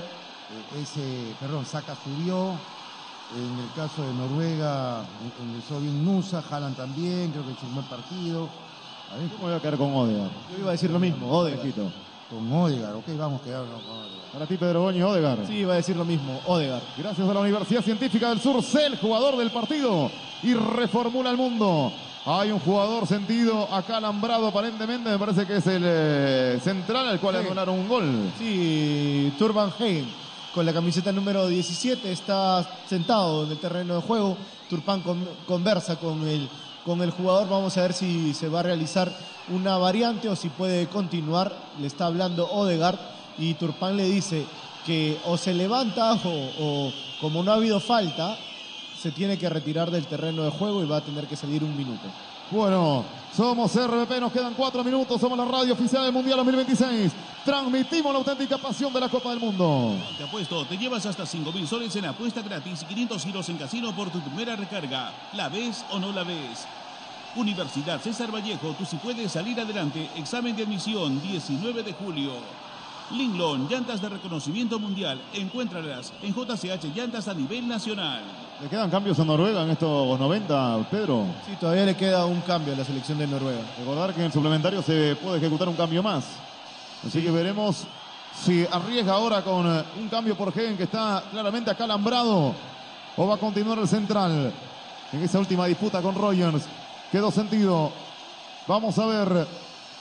Saka subió. En el caso de Noruega, ingresó bien Nusa, Haaland también, creo que hizo un buen partido. A ver, ¿cómo voy a quedar con Odegaard? Yo iba a decir lo mismo, Odegaard. Con Odegaard, ok, vamos a quedarnos con Odegaard. Para ti, Pedro Goñi, Odegaard. Sí, iba a decir lo mismo, Odegaard. Gracias a la Universidad Científica del Sur, el jugador del partido y reformula el mundo. Hay un jugador sentido acá alambrado aparentemente, me parece que es el central al cual le anularon un gol. Sí, Turban Hagen. Con la camiseta número 17 está sentado en el terreno de juego. Turpán conversa con el jugador. Vamos a ver si se va a realizar una variante o si puede continuar. Le está hablando Odegaard y Turpán le dice que o se levanta o como no ha habido falta, se tiene que retirar del terreno de juego y va a tener que salir 1 minuto. Bueno, somos RBP, nos quedan 4 minutos, somos la radio oficial del Mundial 2026. Transmitimos la auténtica pasión de la Copa del Mundo. Te apuesto, te llevas hasta 5.000 soles en apuesta gratis y 500 giros en casino por tu primera recarga. ¿La ves o no la ves? Universidad César Vallejo, tú sí puedes salir adelante. Examen de admisión, 19 de julio. Linglon, llantas de reconocimiento mundial. Encuéntralas en JCH Llantas a nivel nacional. ¿Le quedan cambios a Noruega en estos 90, Pedro? Sí, todavía le queda un cambio a la selección de Noruega. Recordar que en el suplementario se puede ejecutar un cambio más. Así que veremos si arriesga ahora con un cambio por Gen, que está claramente acalambrado, o va a continuar el central en esa última disputa con Rogers. Quedó sentido. Vamos a ver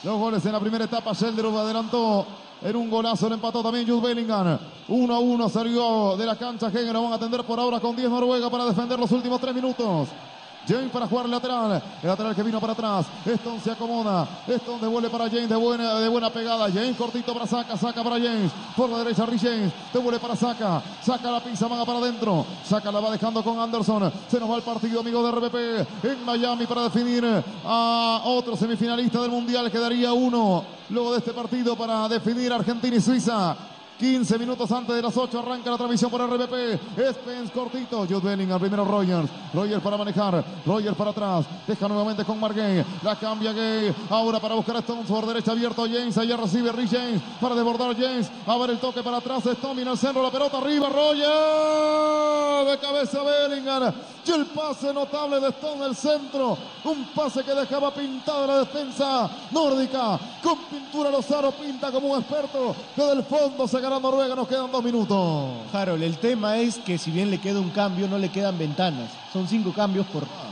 Los goles en la primera etapa. Schelderup adelantó en un golazo, le empató también Jude Bellingham. 1-1 salió de la cancha. Hagen lo van a atender por ahora con 10 Noruega para defender los últimos 3 minutos. James para jugar lateral. El lateral que vino para atrás. Stone se acomoda. Stone devuelve para James de buena pegada. James cortito para Saka. Saka para James. Por la derecha Rhys James. Devuelve para Saka. Saka la pisa, manga para adentro. Saka la va dejando con Anderson. Se nos va el partido, amigo de RPP. En Miami para definir a otro semifinalista del Mundial. Quedaría uno luego de este partido para definir Argentina y Suiza. 15 minutos antes de las 8 arranca la transmisión por RPP. Spence cortito. Jude Bellingham, primero Rogers. Rogers para manejar. Rogers para atrás. Deja nuevamente con Marguerite. La cambia Gay. Ahora para buscar a Stones por derecha abierto James. Allá recibe Rhys James. Para desbordar James. A ver el toque para atrás. Stones en el centro. La pelota arriba. Rogers. De cabeza Bellingham. Y el pase notable de Stone en el centro. Un pase que dejaba pintada la defensa nórdica. Con pintura Lozano pinta como un experto. Desde el fondo se gana Noruega. Nos quedan 2 minutos. Harold, el tema es que si bien le queda un cambio, no le quedan ventanas. Son 5 cambios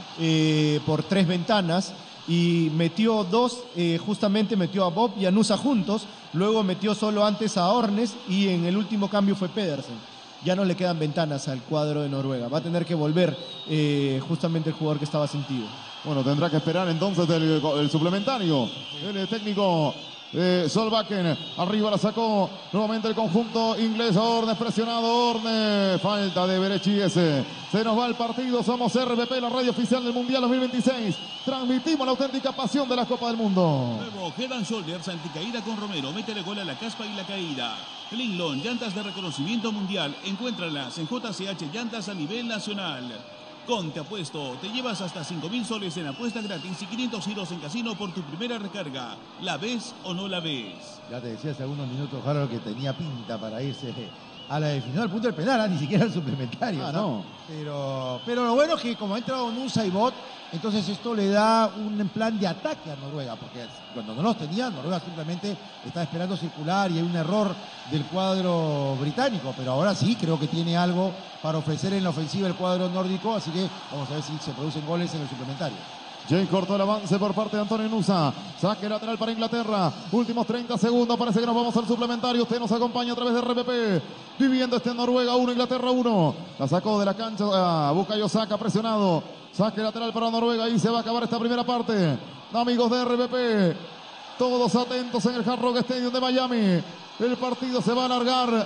por 3 ventanas. Y metió 2, justamente metió a Bob y a Nusa juntos. Luego metió solo antes a Ornes. Y en el último cambio fue Pedersen. Ya no le quedan ventanas al cuadro de Noruega. Va a tener que volver justamente el jugador que estaba sentido. Bueno, tendrá que esperar entonces el suplementario. El técnico Solbakken. Arriba la sacó nuevamente el conjunto inglés. Ornes presionado. Ornes. Falta de Berechiese. Se nos va el partido. Somos RPP, la radio oficial del Mundial 2026. Transmitimos la auténtica pasión de la Copa del Mundo. Nuevo Head and Shoulders anticaída con Romero. Métele gol a la caspa y la caída. Linglon, llantas de reconocimiento mundial. Encuéntralas en JCH Llantas a nivel nacional. Con Te Apuesto, te llevas hasta 5.000 soles en apuesta gratis y 500 giros en casino por tu primera recarga. ¿La ves o no la ves? Ya te decía hace algunos minutos, Harold, que tenía pinta para irse a la definición al punto del penal, ni siquiera al suplementario. No. Pero lo bueno es que como ha entrado Nusa y Bot, entonces esto le da un plan de ataque a Noruega, porque cuando no los tenía, Noruega simplemente está esperando circular y hay un error del cuadro británico, pero ahora sí creo que tiene algo para ofrecer en la ofensiva el cuadro nórdico, así que vamos a ver si se producen goles en el suplementario. James cortó el avance por parte de Antonio Nusa. Saque lateral para Inglaterra. Últimos 30 segundos. Parece que nos vamos al suplementario. Usted nos acompaña a través de RPP. Viviendo este en Noruega 1, Inglaterra 1. La sacó de la cancha. Bukayo Saka presionado. Saque lateral para Noruega. Y se va a acabar esta primera parte. Amigos de RPP. Todos atentos en el Hard Rock Stadium de Miami. El partido se va a alargar.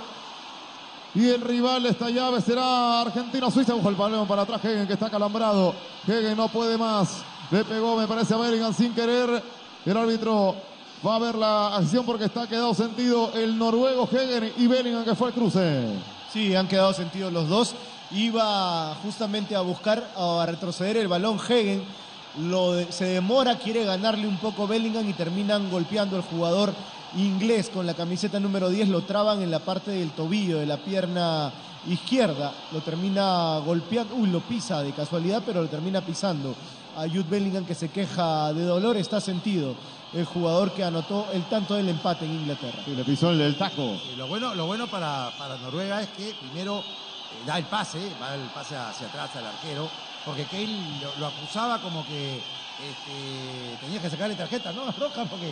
Y el rival de esta llave será Argentina-Suiza. Ojo el balón para atrás. Hagen que está calambrado. Hagen no puede más. Le pegó, me parece, a Bellingham sin querer. El árbitro va a ver la acción porque está quedado sentido el noruego Hagen y Bellingham, que fue el cruce. Sí, han quedado sentidos los dos. Iba justamente a buscar, a retroceder el balón Hagen. Se demora, quiere ganarle un poco Bellingham y terminan golpeando al jugador inglés con la camiseta número 10. Lo traban en la parte del tobillo, de la pierna izquierda. Lo termina golpeando. Lo pisa de casualidad, pero lo termina pisando. A Jude Bellingham, que se queja de dolor, está sentido el jugador que anotó el tanto del empate en Inglaterra. Sí, le pisó el taco. Y lo bueno para Noruega es que primero da el pase, va el pase hacia atrás al arquero, porque Kane lo acusaba como que tenía que sacarle tarjeta, ¿no? Roja, porque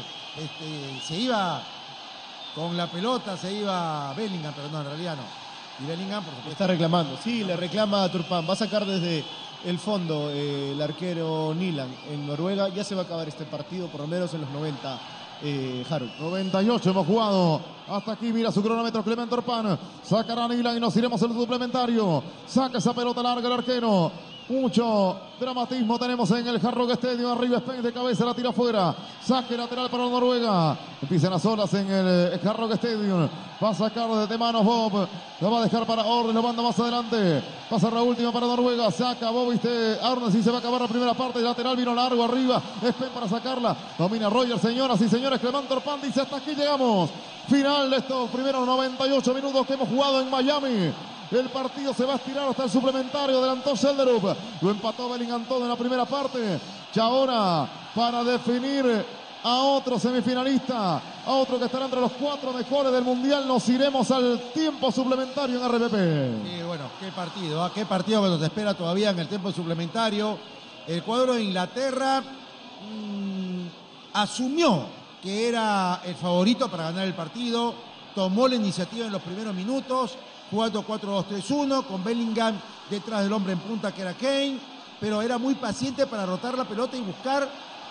se iba con la pelota, se iba Bellingham, pero no, en realidad no. Y Bellingham, por supuesto, está reclamando. Sí, le reclama a Turpin. Va a sacar desde el fondo el arquero Nilan en Noruega. Ya se va a acabar este partido, por lo menos en los 90, Harold. 98 hemos jugado. Hasta aquí mira su cronómetro Clement Turpin. Sacará Nilan y nos iremos al suplementario. Saca esa pelota larga el arquero. Mucho dramatismo tenemos en el Hard Rock Stadium. Arriba Spence de cabeza, la tira afuera. Saque lateral para Noruega. Empiezan las olas en el Hard Rock Stadium. Va a sacar desde manos Bob. Lo va a dejar para Ornes, lo manda más adelante. Pasa la última para Noruega. Saca Bob Ornes y se va a acabar la primera parte. El lateral vino largo arriba. Spence para sacarla. Domina Rogers, señoras y señores. Clement Turpin dice: hasta aquí llegamos. Final de estos primeros 98 minutos que hemos jugado en Miami. El partido se va a estirar hasta el suplementario. Adelantó Schelderup. Lo empató Bellingham todo en la primera parte. Y ahora, para definir a otro semifinalista, a otro que estará entre los 4 mejores del Mundial, nos iremos al tiempo suplementario en RPP. Sí, bueno, qué partido que nos espera todavía en el tiempo suplementario. El cuadro de Inglaterra asumió que era el favorito para ganar el partido, tomó la iniciativa en los primeros minutos, jugando 4-2-3-1, con Bellingham detrás del hombre en punta que era Kane, pero era muy paciente para rotar la pelota y buscar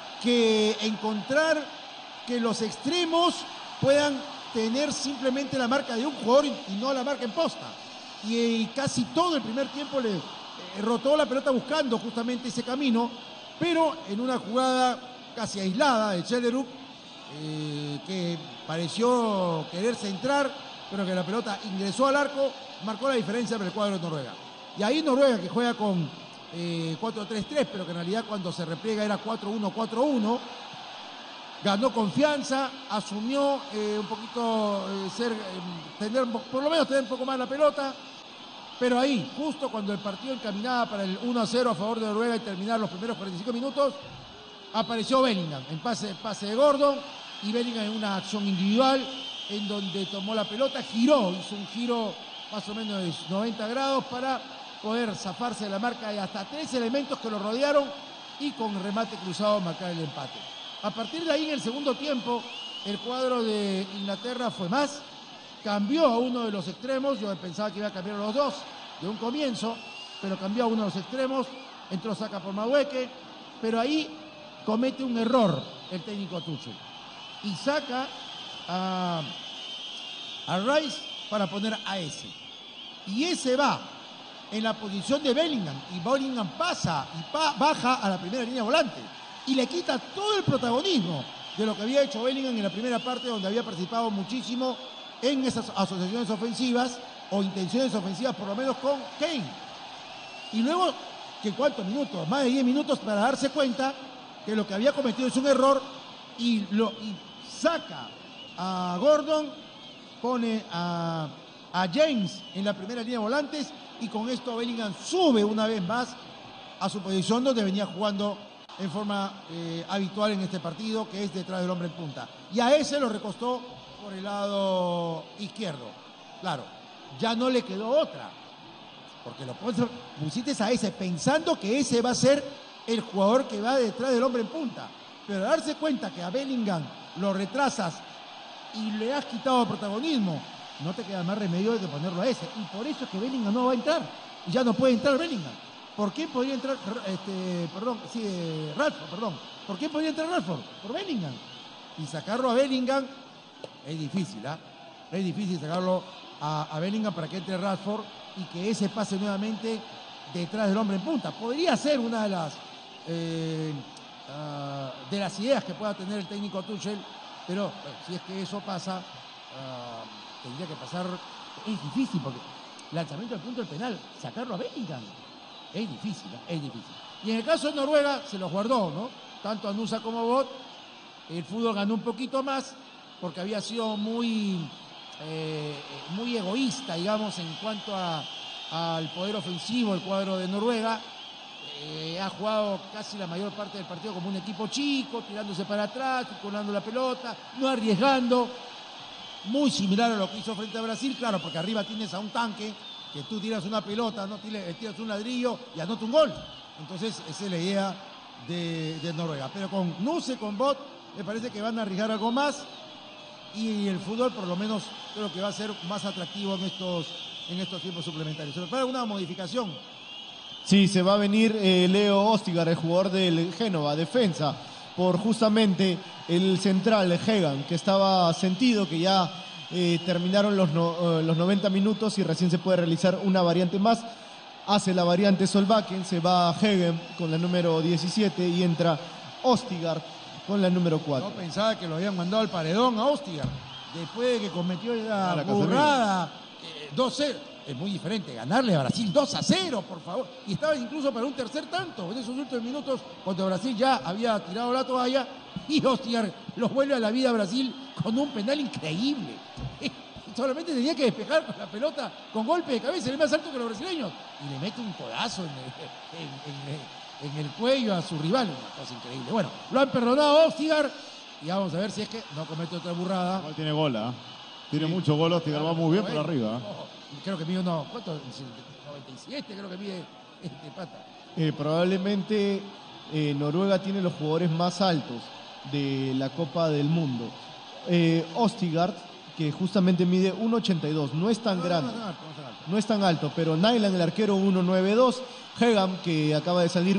encontrar que los extremos puedan tener simplemente la marca de un jugador y no la marca en posta. Y casi todo el primer tiempo le rotó la pelota buscando justamente ese camino, pero en una jugada casi aislada de Schellerup, que pareció querer centrar, pero que la pelota ingresó al arco, marcó la diferencia para el cuadro de Noruega. Y ahí Noruega, que juega con 4-3-3, pero que en realidad cuando se repliega era 4-1-4-1, ganó confianza, asumió un poquito por lo menos tener un poco más la pelota, pero ahí, justo cuando el partido encaminaba para el 1-0 a favor de Noruega y terminar los primeros 45 minutos, apareció Bellingham en pase de Gordon, y Bellingham en una acción individual en donde tomó la pelota, hizo un giro más o menos de 90 grados para poder zafarse de la marca de hasta 3 elementos que lo rodearon y con remate cruzado marcar el empate. A partir de ahí, en el segundo tiempo, el cuadro de Inglaterra fue más, cambió a uno de los extremos, yo pensaba que iba a cambiar a los dos de un comienzo, pero cambió a uno de los extremos, entró Saka por Madueke, pero ahí comete un error el técnico Tuchel y saca a Rice para poner a ese. Y ese va en la posición de Bellingham, y Bellingham pasa y baja a la primera línea volante y le quita todo el protagonismo de lo que había hecho Bellingham en la primera parte, donde había participado muchísimo en esas asociaciones ofensivas o intenciones ofensivas, por lo menos con Kane. Y luego, que ¿cuántos minutos? Más de 10 minutos para darse cuenta que lo que había cometido es un error y saca a Gordon, pone a James en la primera línea de volantes, y con esto Bellingham sube una vez más a su posición donde venía jugando en forma habitual en este partido, que es detrás del hombre en punta. Y a ese lo recostó por el lado izquierdo. Claro, ya no le quedó otra, porque lo pusiste a ese pensando que ese va a ser el jugador que va detrás del hombre en punta. Pero darse cuenta que a Bellingham lo retrasas y le has quitado protagonismo, no te queda más remedio de ponerlo a ese. Y por eso es que Bellingham no va a entrar. Y ya no puede entrar Bellingham. ¿Por qué podría entrar Rashford? ¿Por qué podría entrar Rashford? Por Bellingham. Y sacarlo a Bellingham es difícil, ¿ah? Es difícil sacarlo a Bellingham para que entre Rashford y que ese pase nuevamente detrás del hombre en punta. Podría ser una de las ideas que pueda tener el técnico Tuchel, pero bueno, si es que eso pasa, tendría que pasar. Es difícil porque lanzamiento al punto del penal, sacarlo a Bellingham es difícil, es difícil. Y en el caso de Noruega se los guardó, ¿no? Tanto a Nusa como a Bot. El fútbol ganó un poquito más porque había sido muy egoísta, digamos, en cuanto al poder ofensivo el cuadro de Noruega. Ha jugado casi la mayor parte del partido como un equipo chico, tirándose para atrás, circulando la pelota, no arriesgando. Muy similar a lo que hizo frente a Brasil, claro, porque arriba tienes a un tanque que tú tiras una pelota, no tiras un ladrillo y anota un gol. Entonces, esa es la idea de Noruega. Pero con Nuse, con Bot, me parece que van a arriesgar algo más y el fútbol, por lo menos, creo que va a ser más atractivo en estos tiempos suplementarios. ¿Se prepara alguna modificación? Sí, se va a venir Leo Ostigar, el jugador del Génova, defensa, por justamente el central Hegan, que estaba sentido, que ya terminaron los 90 minutos y recién se puede realizar una variante más. Hace la variante Solbakken, se va Hegan con la número 17 y entra Ostigar con la número 4. Yo pensaba que lo habían mandado al paredón a Ostigar, después de que cometió la burrada 2-0. Es muy diferente ganarle a Brasil 2-0, por favor. Y estaba incluso para un tercer tanto en esos últimos minutos, cuando Brasil ya había tirado la toalla, y Ostigar los vuelve a la vida a Brasil con un penal increíble. Solamente tenía que despejar con la pelota con golpe de cabeza, el más alto que los brasileños, y le mete un codazo en el cuello a su rival. Una cosa increíble. Bueno, lo han perdonado a Ostigar y vamos a ver si es que no comete otra burrada. Igual tiene gol, ¿eh? Tiene mucho gol, Ostigar va muy bien por arriba. Creo que mide ¿cuánto? 97 creo que mide este pata. Probablemente Noruega tiene los jugadores más altos de la Copa del Mundo. Ostigard, que justamente mide 1.82, no es tan grande, no es tan alto, pero Nyland, el arquero, 1.92, Hegam, que acaba de salir,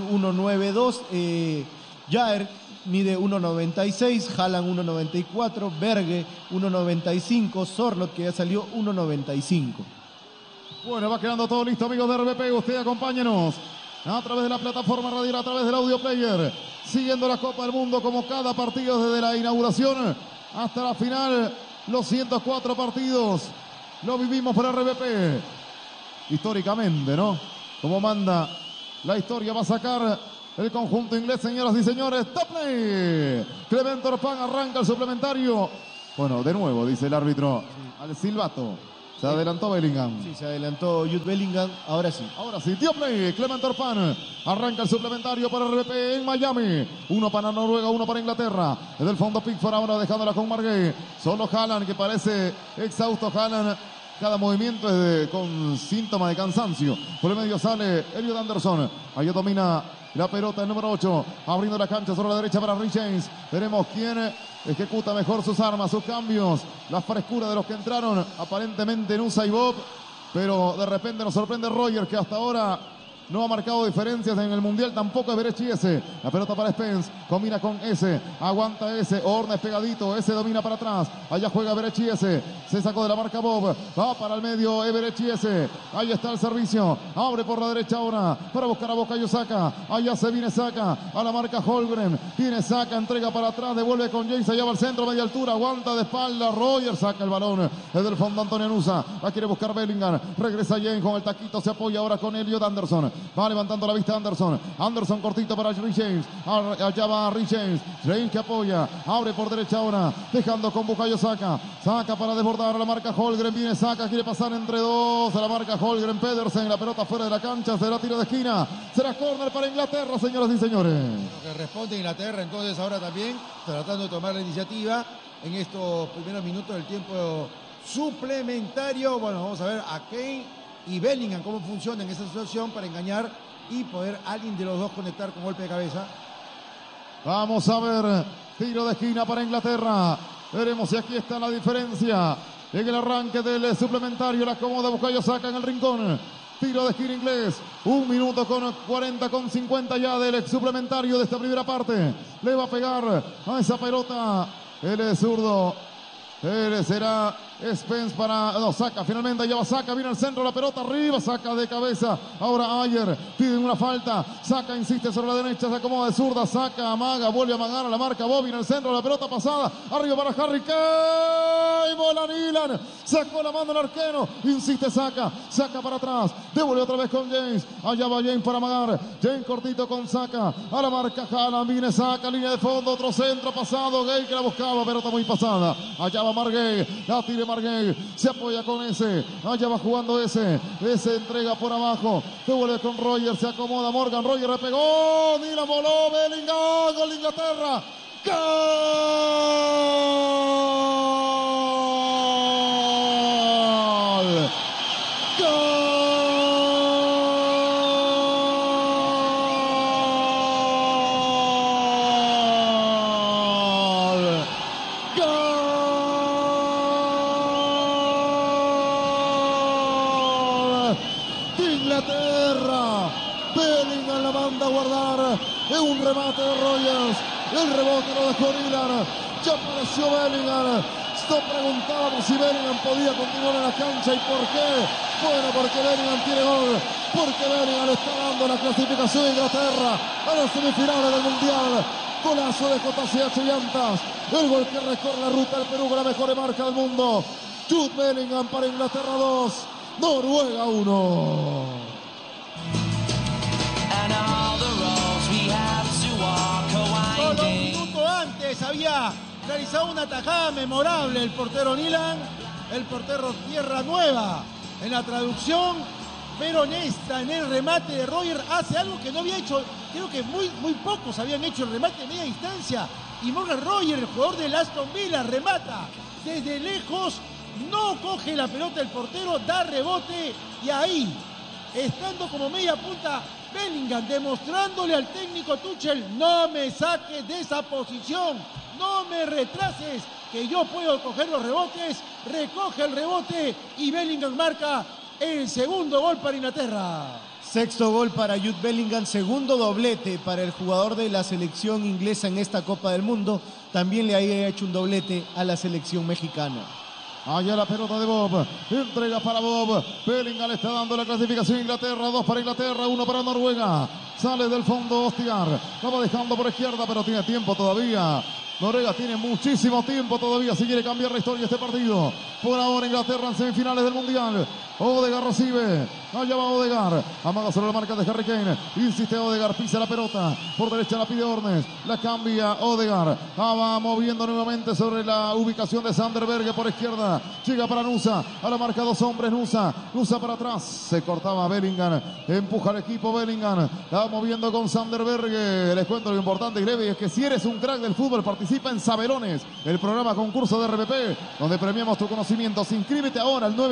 1.92, Jair mide 1.96, Haaland 1.94, Berge 1.95, Sorloth, que ya salió, 1.95. Bueno, va quedando todo listo, amigos de RBP. Usted acompáñenos a través de la plataforma radial, a través del audio player, siguiendo la Copa del Mundo como cada partido desde la inauguración hasta la final. Los 104 partidos lo vivimos por RBP. Históricamente, ¿no? Como manda la historia, va a sacar el conjunto inglés, señoras y señores. Top play. Clement Orpan arranca el suplementario. Bueno, de nuevo, dice el árbitro, al silbato. Se adelantó Bellingham. Sí, se adelantó Jude Bellingham. Ahora sí. Ahora sí, dio play. Clement Orpan arranca el suplementario para RBP en Miami. Uno para Noruega, uno para Inglaterra. Desde el fondo Pickford ahora dejándola con Marguerite. Solo Haaland, que parece exhausto. Haaland, cada movimiento es con síntoma de cansancio. Por el medio sale Elliot Anderson. Ahí domina la pelota, el número 8, abriendo la cancha sobre la derecha para Rich James. Veremos quién ejecuta mejor sus armas, sus cambios, la frescura de los que entraron aparentemente en un Bob, pero de repente nos sorprende Roger, que hasta ahora no ha marcado diferencias en el Mundial, tampoco es Berechi ese. La pelota para Spence, combina con ese, aguanta ese, Ornes pegadito, ese domina para atrás, allá juega Berechi ese, se sacó de la marca Bob, va para el medio Berechi ese, ahí está el servicio, abre por la derecha ahora, para buscar a Bukayo Saka, allá se viene Saka, a la marca Holmgren, viene Saka, entrega para atrás, devuelve con James, allá va al centro, media altura, aguanta de espalda, Roger saca el balón, desde el fondo Antonio Nusa, la quiere buscar Bellingham, regresa James con el taquito, se apoya ahora con Elliot Anderson. Va levantando la vista Anderson. Anderson cortito para Rich James. Allá va Rich James. James que apoya. Abre por derecha ahora. Dejando con Bukayo Saka. Saka para desbordar a la marca Holmgren. Viene Saka. Quiere pasar entre dos. A la marca Holmgren. Pedersen. La pelota fuera de la cancha. Será tiro de esquina. Será córner para Inglaterra, señoras y señores. Que responde Inglaterra entonces ahora también. Tratando de tomar la iniciativa en estos primeros minutos del tiempo suplementario. Bueno, vamos a ver a Kane y Bellingham cómo funciona en esa situación para engañar y poder alguien de los dos conectar con golpe de cabeza. Vamos a ver, tiro de esquina para Inglaterra. Veremos si aquí está la diferencia. En el arranque del suplementario, la acomoda Bukayo Saka en el rincón. Tiro de esquina inglés. 1 minuto con 40, con 50 ya del suplementario de esta primera parte. Le va a pegar a esa pelota. Él es zurdo. Él será Spence para... No, Saka, finalmente ya va Saka, viene al centro, la pelota arriba, Saka de cabeza. Ahora Ayer, piden una falta. Saka insiste sobre la derecha, se acomoda de zurda. Saka amaga, vuelve a amagar a la marca Bobby en el centro, la pelota pasada. Arriba para Harry Kane. Bola Nilan. Sacó la mano el arquero. Insiste Saka. Saka para atrás. Devuelve otra vez con James. Allá va James para amagar. James cortito con Saka. A la marca Haaland. Viene Saka, línea de fondo. Otro centro pasado. Gay que la buscaba, pelota muy pasada. Allá va Marguerite. La tire Marguerite. Se apoya con ese. Allá va jugando ese. Ese entrega por abajo. Devuelve con Roger. Se acomoda Morgan. Roger le pegó. Nilan voló. Bellingham. Gol de Inglaterra. ¡Gol! Bellingham la manda a guardar. Es un remate de Rogers. El rebote lo dejó Nilan. Ya apareció Bellingham. Nos preguntábamos si Bellingham podía continuar en la cancha. ¿Y por qué? Bueno, porque Bellingham tiene gol. Porque Bellingham le está dando la clasificación a Inglaterra a las semifinales del Mundial. Golazo de JCH Llantas. El gol que recorre la ruta del Perú con la mejor marca del mundo. Jude Bellingham para Inglaterra 2. Noruega 1. Solo un minuto antes había realizado una tajada memorable el portero Nilan, el portero Tierra Nueva en la traducción, pero Nesta en el remate de Roger hace algo que no había hecho, creo que muy pocos habían hecho el remate de media distancia, y Morgan Roger, el jugador del Aston Villa, remata desde lejos, no coge la pelota el portero, da rebote y ahí, estando como media punta Bellingham demostrándole al técnico Tuchel, no me saques de esa posición, no me retrases, que yo puedo coger los rebotes. Recoge el rebote y Bellingham marca el segundo gol para Inglaterra. Sexto gol para Jude Bellingham, segundo doblete para el jugador de la selección inglesa en esta Copa del Mundo. También le había hecho un doblete a la selección mexicana. Allá la pelota de Bob, entrega para Bob, Bellingham le está dando la clasificación a Inglaterra, 2 para Inglaterra, 1 para Noruega, sale del fondo Ostigar, lo va dejando por izquierda, pero tiene tiempo todavía. Noruega tiene muchísimo tiempo todavía si quiere cambiar la historia de este partido. Por ahora Inglaterra en semifinales del Mundial. Odegaard recibe. Allá va Odegaard. Amaga sobre la marca de Harry Kane. Insiste Odegaard. Pisa la pelota. Por derecha la pide Ornes. La cambia Odegaard. Va moviendo nuevamente sobre la ubicación de Sander Berge por izquierda. Llega para Nusa. A la marca 2 hombres. Nusa para atrás. Se cortaba Bellingham. Empuja al equipo Bellingham. La va moviendo con Sander Berge. Les cuento lo importante y breve. Es que si eres un crack del fútbol, participa en Sabelones, el programa concurso de RPP, donde premiamos tu conocimiento. Inscríbete ahora al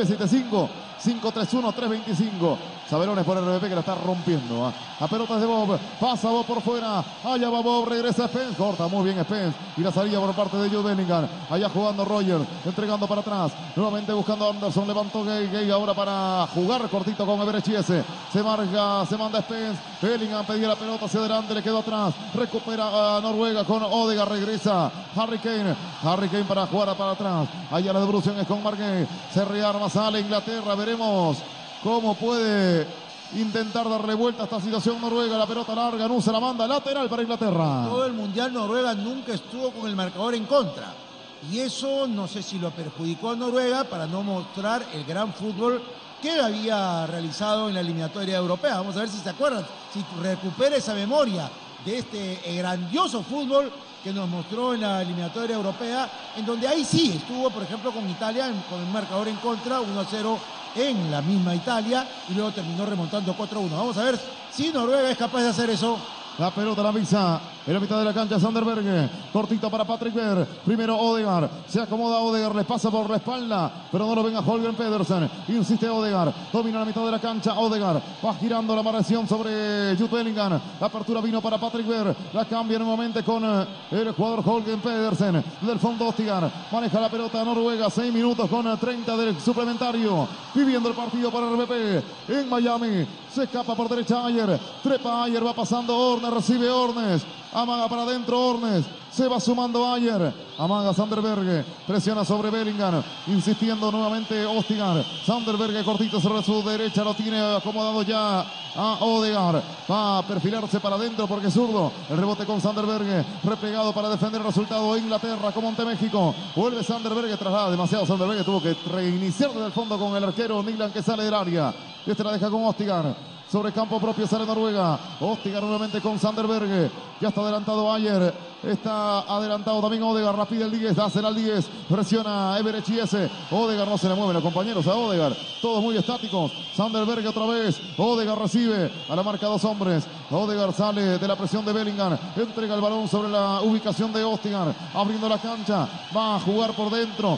975-531-325. Sabelones por RPP, que la está rompiendo. La pelota es de Bob, pasa Bob por fuera, allá va Bob, regresa Spence, corta muy bien Spence, y la salida por parte de Jude Bellingham. Allá jugando Rogers, entregando para atrás, nuevamente buscando a Anderson, levantó Gay ahora para jugar cortito con Eberechiese. Se manda Spence, Bellingham pedía la pelota hacia adelante, le quedó atrás, recupera a Noruega con Odegaard, regresa Harry Kane para jugar para atrás. Allá la devolución es con Marguerite, se rearma, sale Inglaterra, veremos cómo puede intentar darle vuelta a esta situación Noruega. La pelota larga, Nusa la manda lateral para Inglaterra. Todo el Mundial Noruega nunca estuvo con el marcador en contra. Y eso no sé si lo perjudicó a Noruega para no mostrar el gran fútbol que había realizado en la eliminatoria europea. Vamos a ver si se acuerdan, si recupera esa memoria de este grandioso fútbol que nos mostró en la eliminatoria europea, en donde ahí sí estuvo, por ejemplo, con Italia, con el marcador en contra, 1-0 en la misma Italia, y luego terminó remontando 4-1. Vamos a ver si Noruega es capaz de hacer eso. La pelota la pisa en la mitad de la cancha Sander Berge, cortito para Patrick Berg, primero Odegaard, se acomoda Odegaard, le pasa por la espalda, pero no lo venga Holger Pedersen, insiste Odegaard, domina la mitad de la cancha Odegaard, va girando la variación sobre Jude Bellingham, la apertura vino para Patrick Berg, la cambia nuevamente con el jugador Holger Pedersen, del fondo Ostigar, maneja la pelota Noruega, 6 minutos con 30 del suplementario, viviendo el partido para RPP en Miami, se escapa por derecha Ayer, trepa Ayer, va pasando Ornes, recibe Ornes, amaga para adentro Ornes, se va sumando Ayer, amaga Sander Berge, presiona sobre Bellingham, insistiendo nuevamente Ostigar, Sander Berge cortito sobre su derecha, lo tiene acomodado ya a Odegaard, va a perfilarse para adentro porque es zurdo, el rebote con Sander Berge, replegado para defender el resultado Inglaterra como ante México, vuelve Sander Berge, traslada demasiado Sander Berge, tuvo que reiniciar desde el fondo con el arquero Nilan que sale del área, este la deja con Ostigar. Sobre campo propio sale Noruega. Ostigar nuevamente con Sander Berge. Ya está adelantado Ayer. Está adelantado también Odegaard. Rapide el 10. Hace el 10. Presiona Eberechiese. Odegaard no se le mueven los compañeros a Odegaard. Todos muy estáticos. Sander Berge otra vez. Odegaard recibe a la marca 2 hombres. Odegaard sale de la presión de Bellingham. Entrega el balón sobre la ubicación de Ostigar. Abriendo la cancha. Va a jugar por dentro.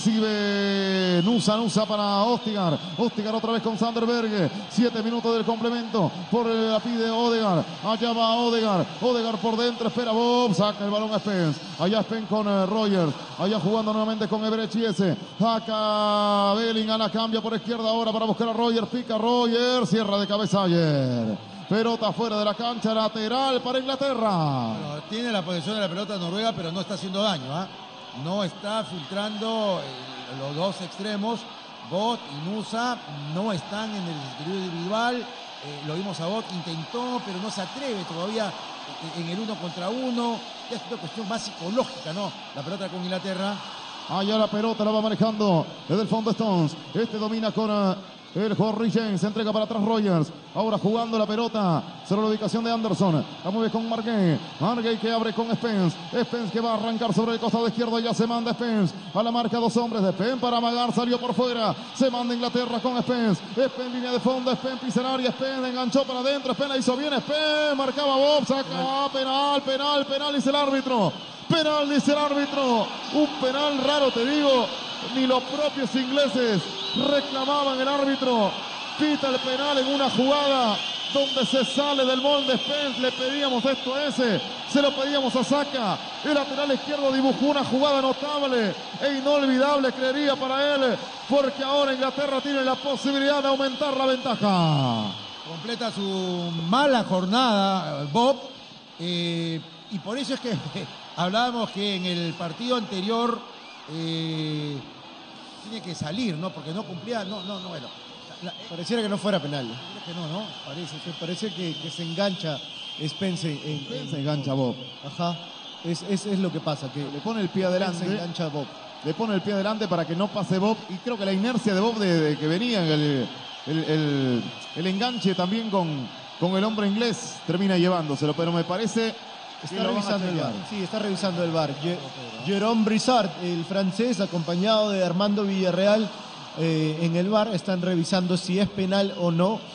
Recibe Nusa para Ostigar. Ostigar otra vez con Sander Berge. 7 minutos del complemento. Por la pide Odegaard. Allá va Odegaard. Odegaard por dentro. Espera Bob. Saca el balón a Spence. Allá Spence con Rogers. Allá jugando nuevamente con Eberechiese. Saca Bellingham. La cambia por izquierda ahora para buscar a Rogers. Pica Rogers. Cierra de cabeza ayer. Pelota fuera de la cancha. Lateral para Inglaterra. Bueno, tiene la posesión de la pelota Noruega, pero no está haciendo daño. No está filtrando los dos extremos. Bot y Nusa no están en el desequilibrio individual. Lo vimos a Bot, intentó, pero no se atreve todavía en el 1 contra 1. Es una cuestión más psicológica, ¿no? La pelota con Inglaterra. Allá la pelota la va manejando desde el fondo Stones. Este domina con el jugador Rhys James, se entrega para atrás Rogers. Ahora jugando la pelota sobre la ubicación de Anderson. La mueve con Marguerite. Marguerite que abre con Spence. Spence que va a arrancar sobre el costado izquierdo. Ya se manda Spence a la marca 2 hombres de Spence para amagar. Salió por fuera. Se manda Inglaterra con Spence. Spence línea de fondo. Spence pisa el área. Spence enganchó para adentro. Spence la hizo bien. Spence marcaba Bob. Saca penal. Dice el árbitro. Penal, dice el árbitro. Un penal raro, te digo. Ni los propios ingleses reclamaban el árbitro. Pita el penal en una jugada donde se sale del molde Spence. Le pedíamos esto a ese, se lo pedíamos a Saka. El lateral izquierdo dibujó una jugada notable e inolvidable, creería, para él, porque ahora Inglaterra tiene la posibilidad de aumentar la ventaja. Completa su mala jornada Bob, y por eso es que hablábamos que en el partido anterior tiene que salir, ¿no? Porque no cumplía, bueno. Pareciera que no fuera penal. Que no. Parece que se engancha Spence. Se engancha Bob. Ajá. Es lo que pasa, que Le pone el pie adelante. se engancha Bob. Le pone el pie adelante para que no pase Bob. Y creo que la inercia de Bob de que venía el enganche también con el hombre inglés termina llevándoselo. Pero me parece que Está lo van a revisando el chequear. VAR. Sí, está revisando el VAR. Jérôme Brissard, el francés, acompañado de Armando Villarreal en el VAR, están revisando si es penal o no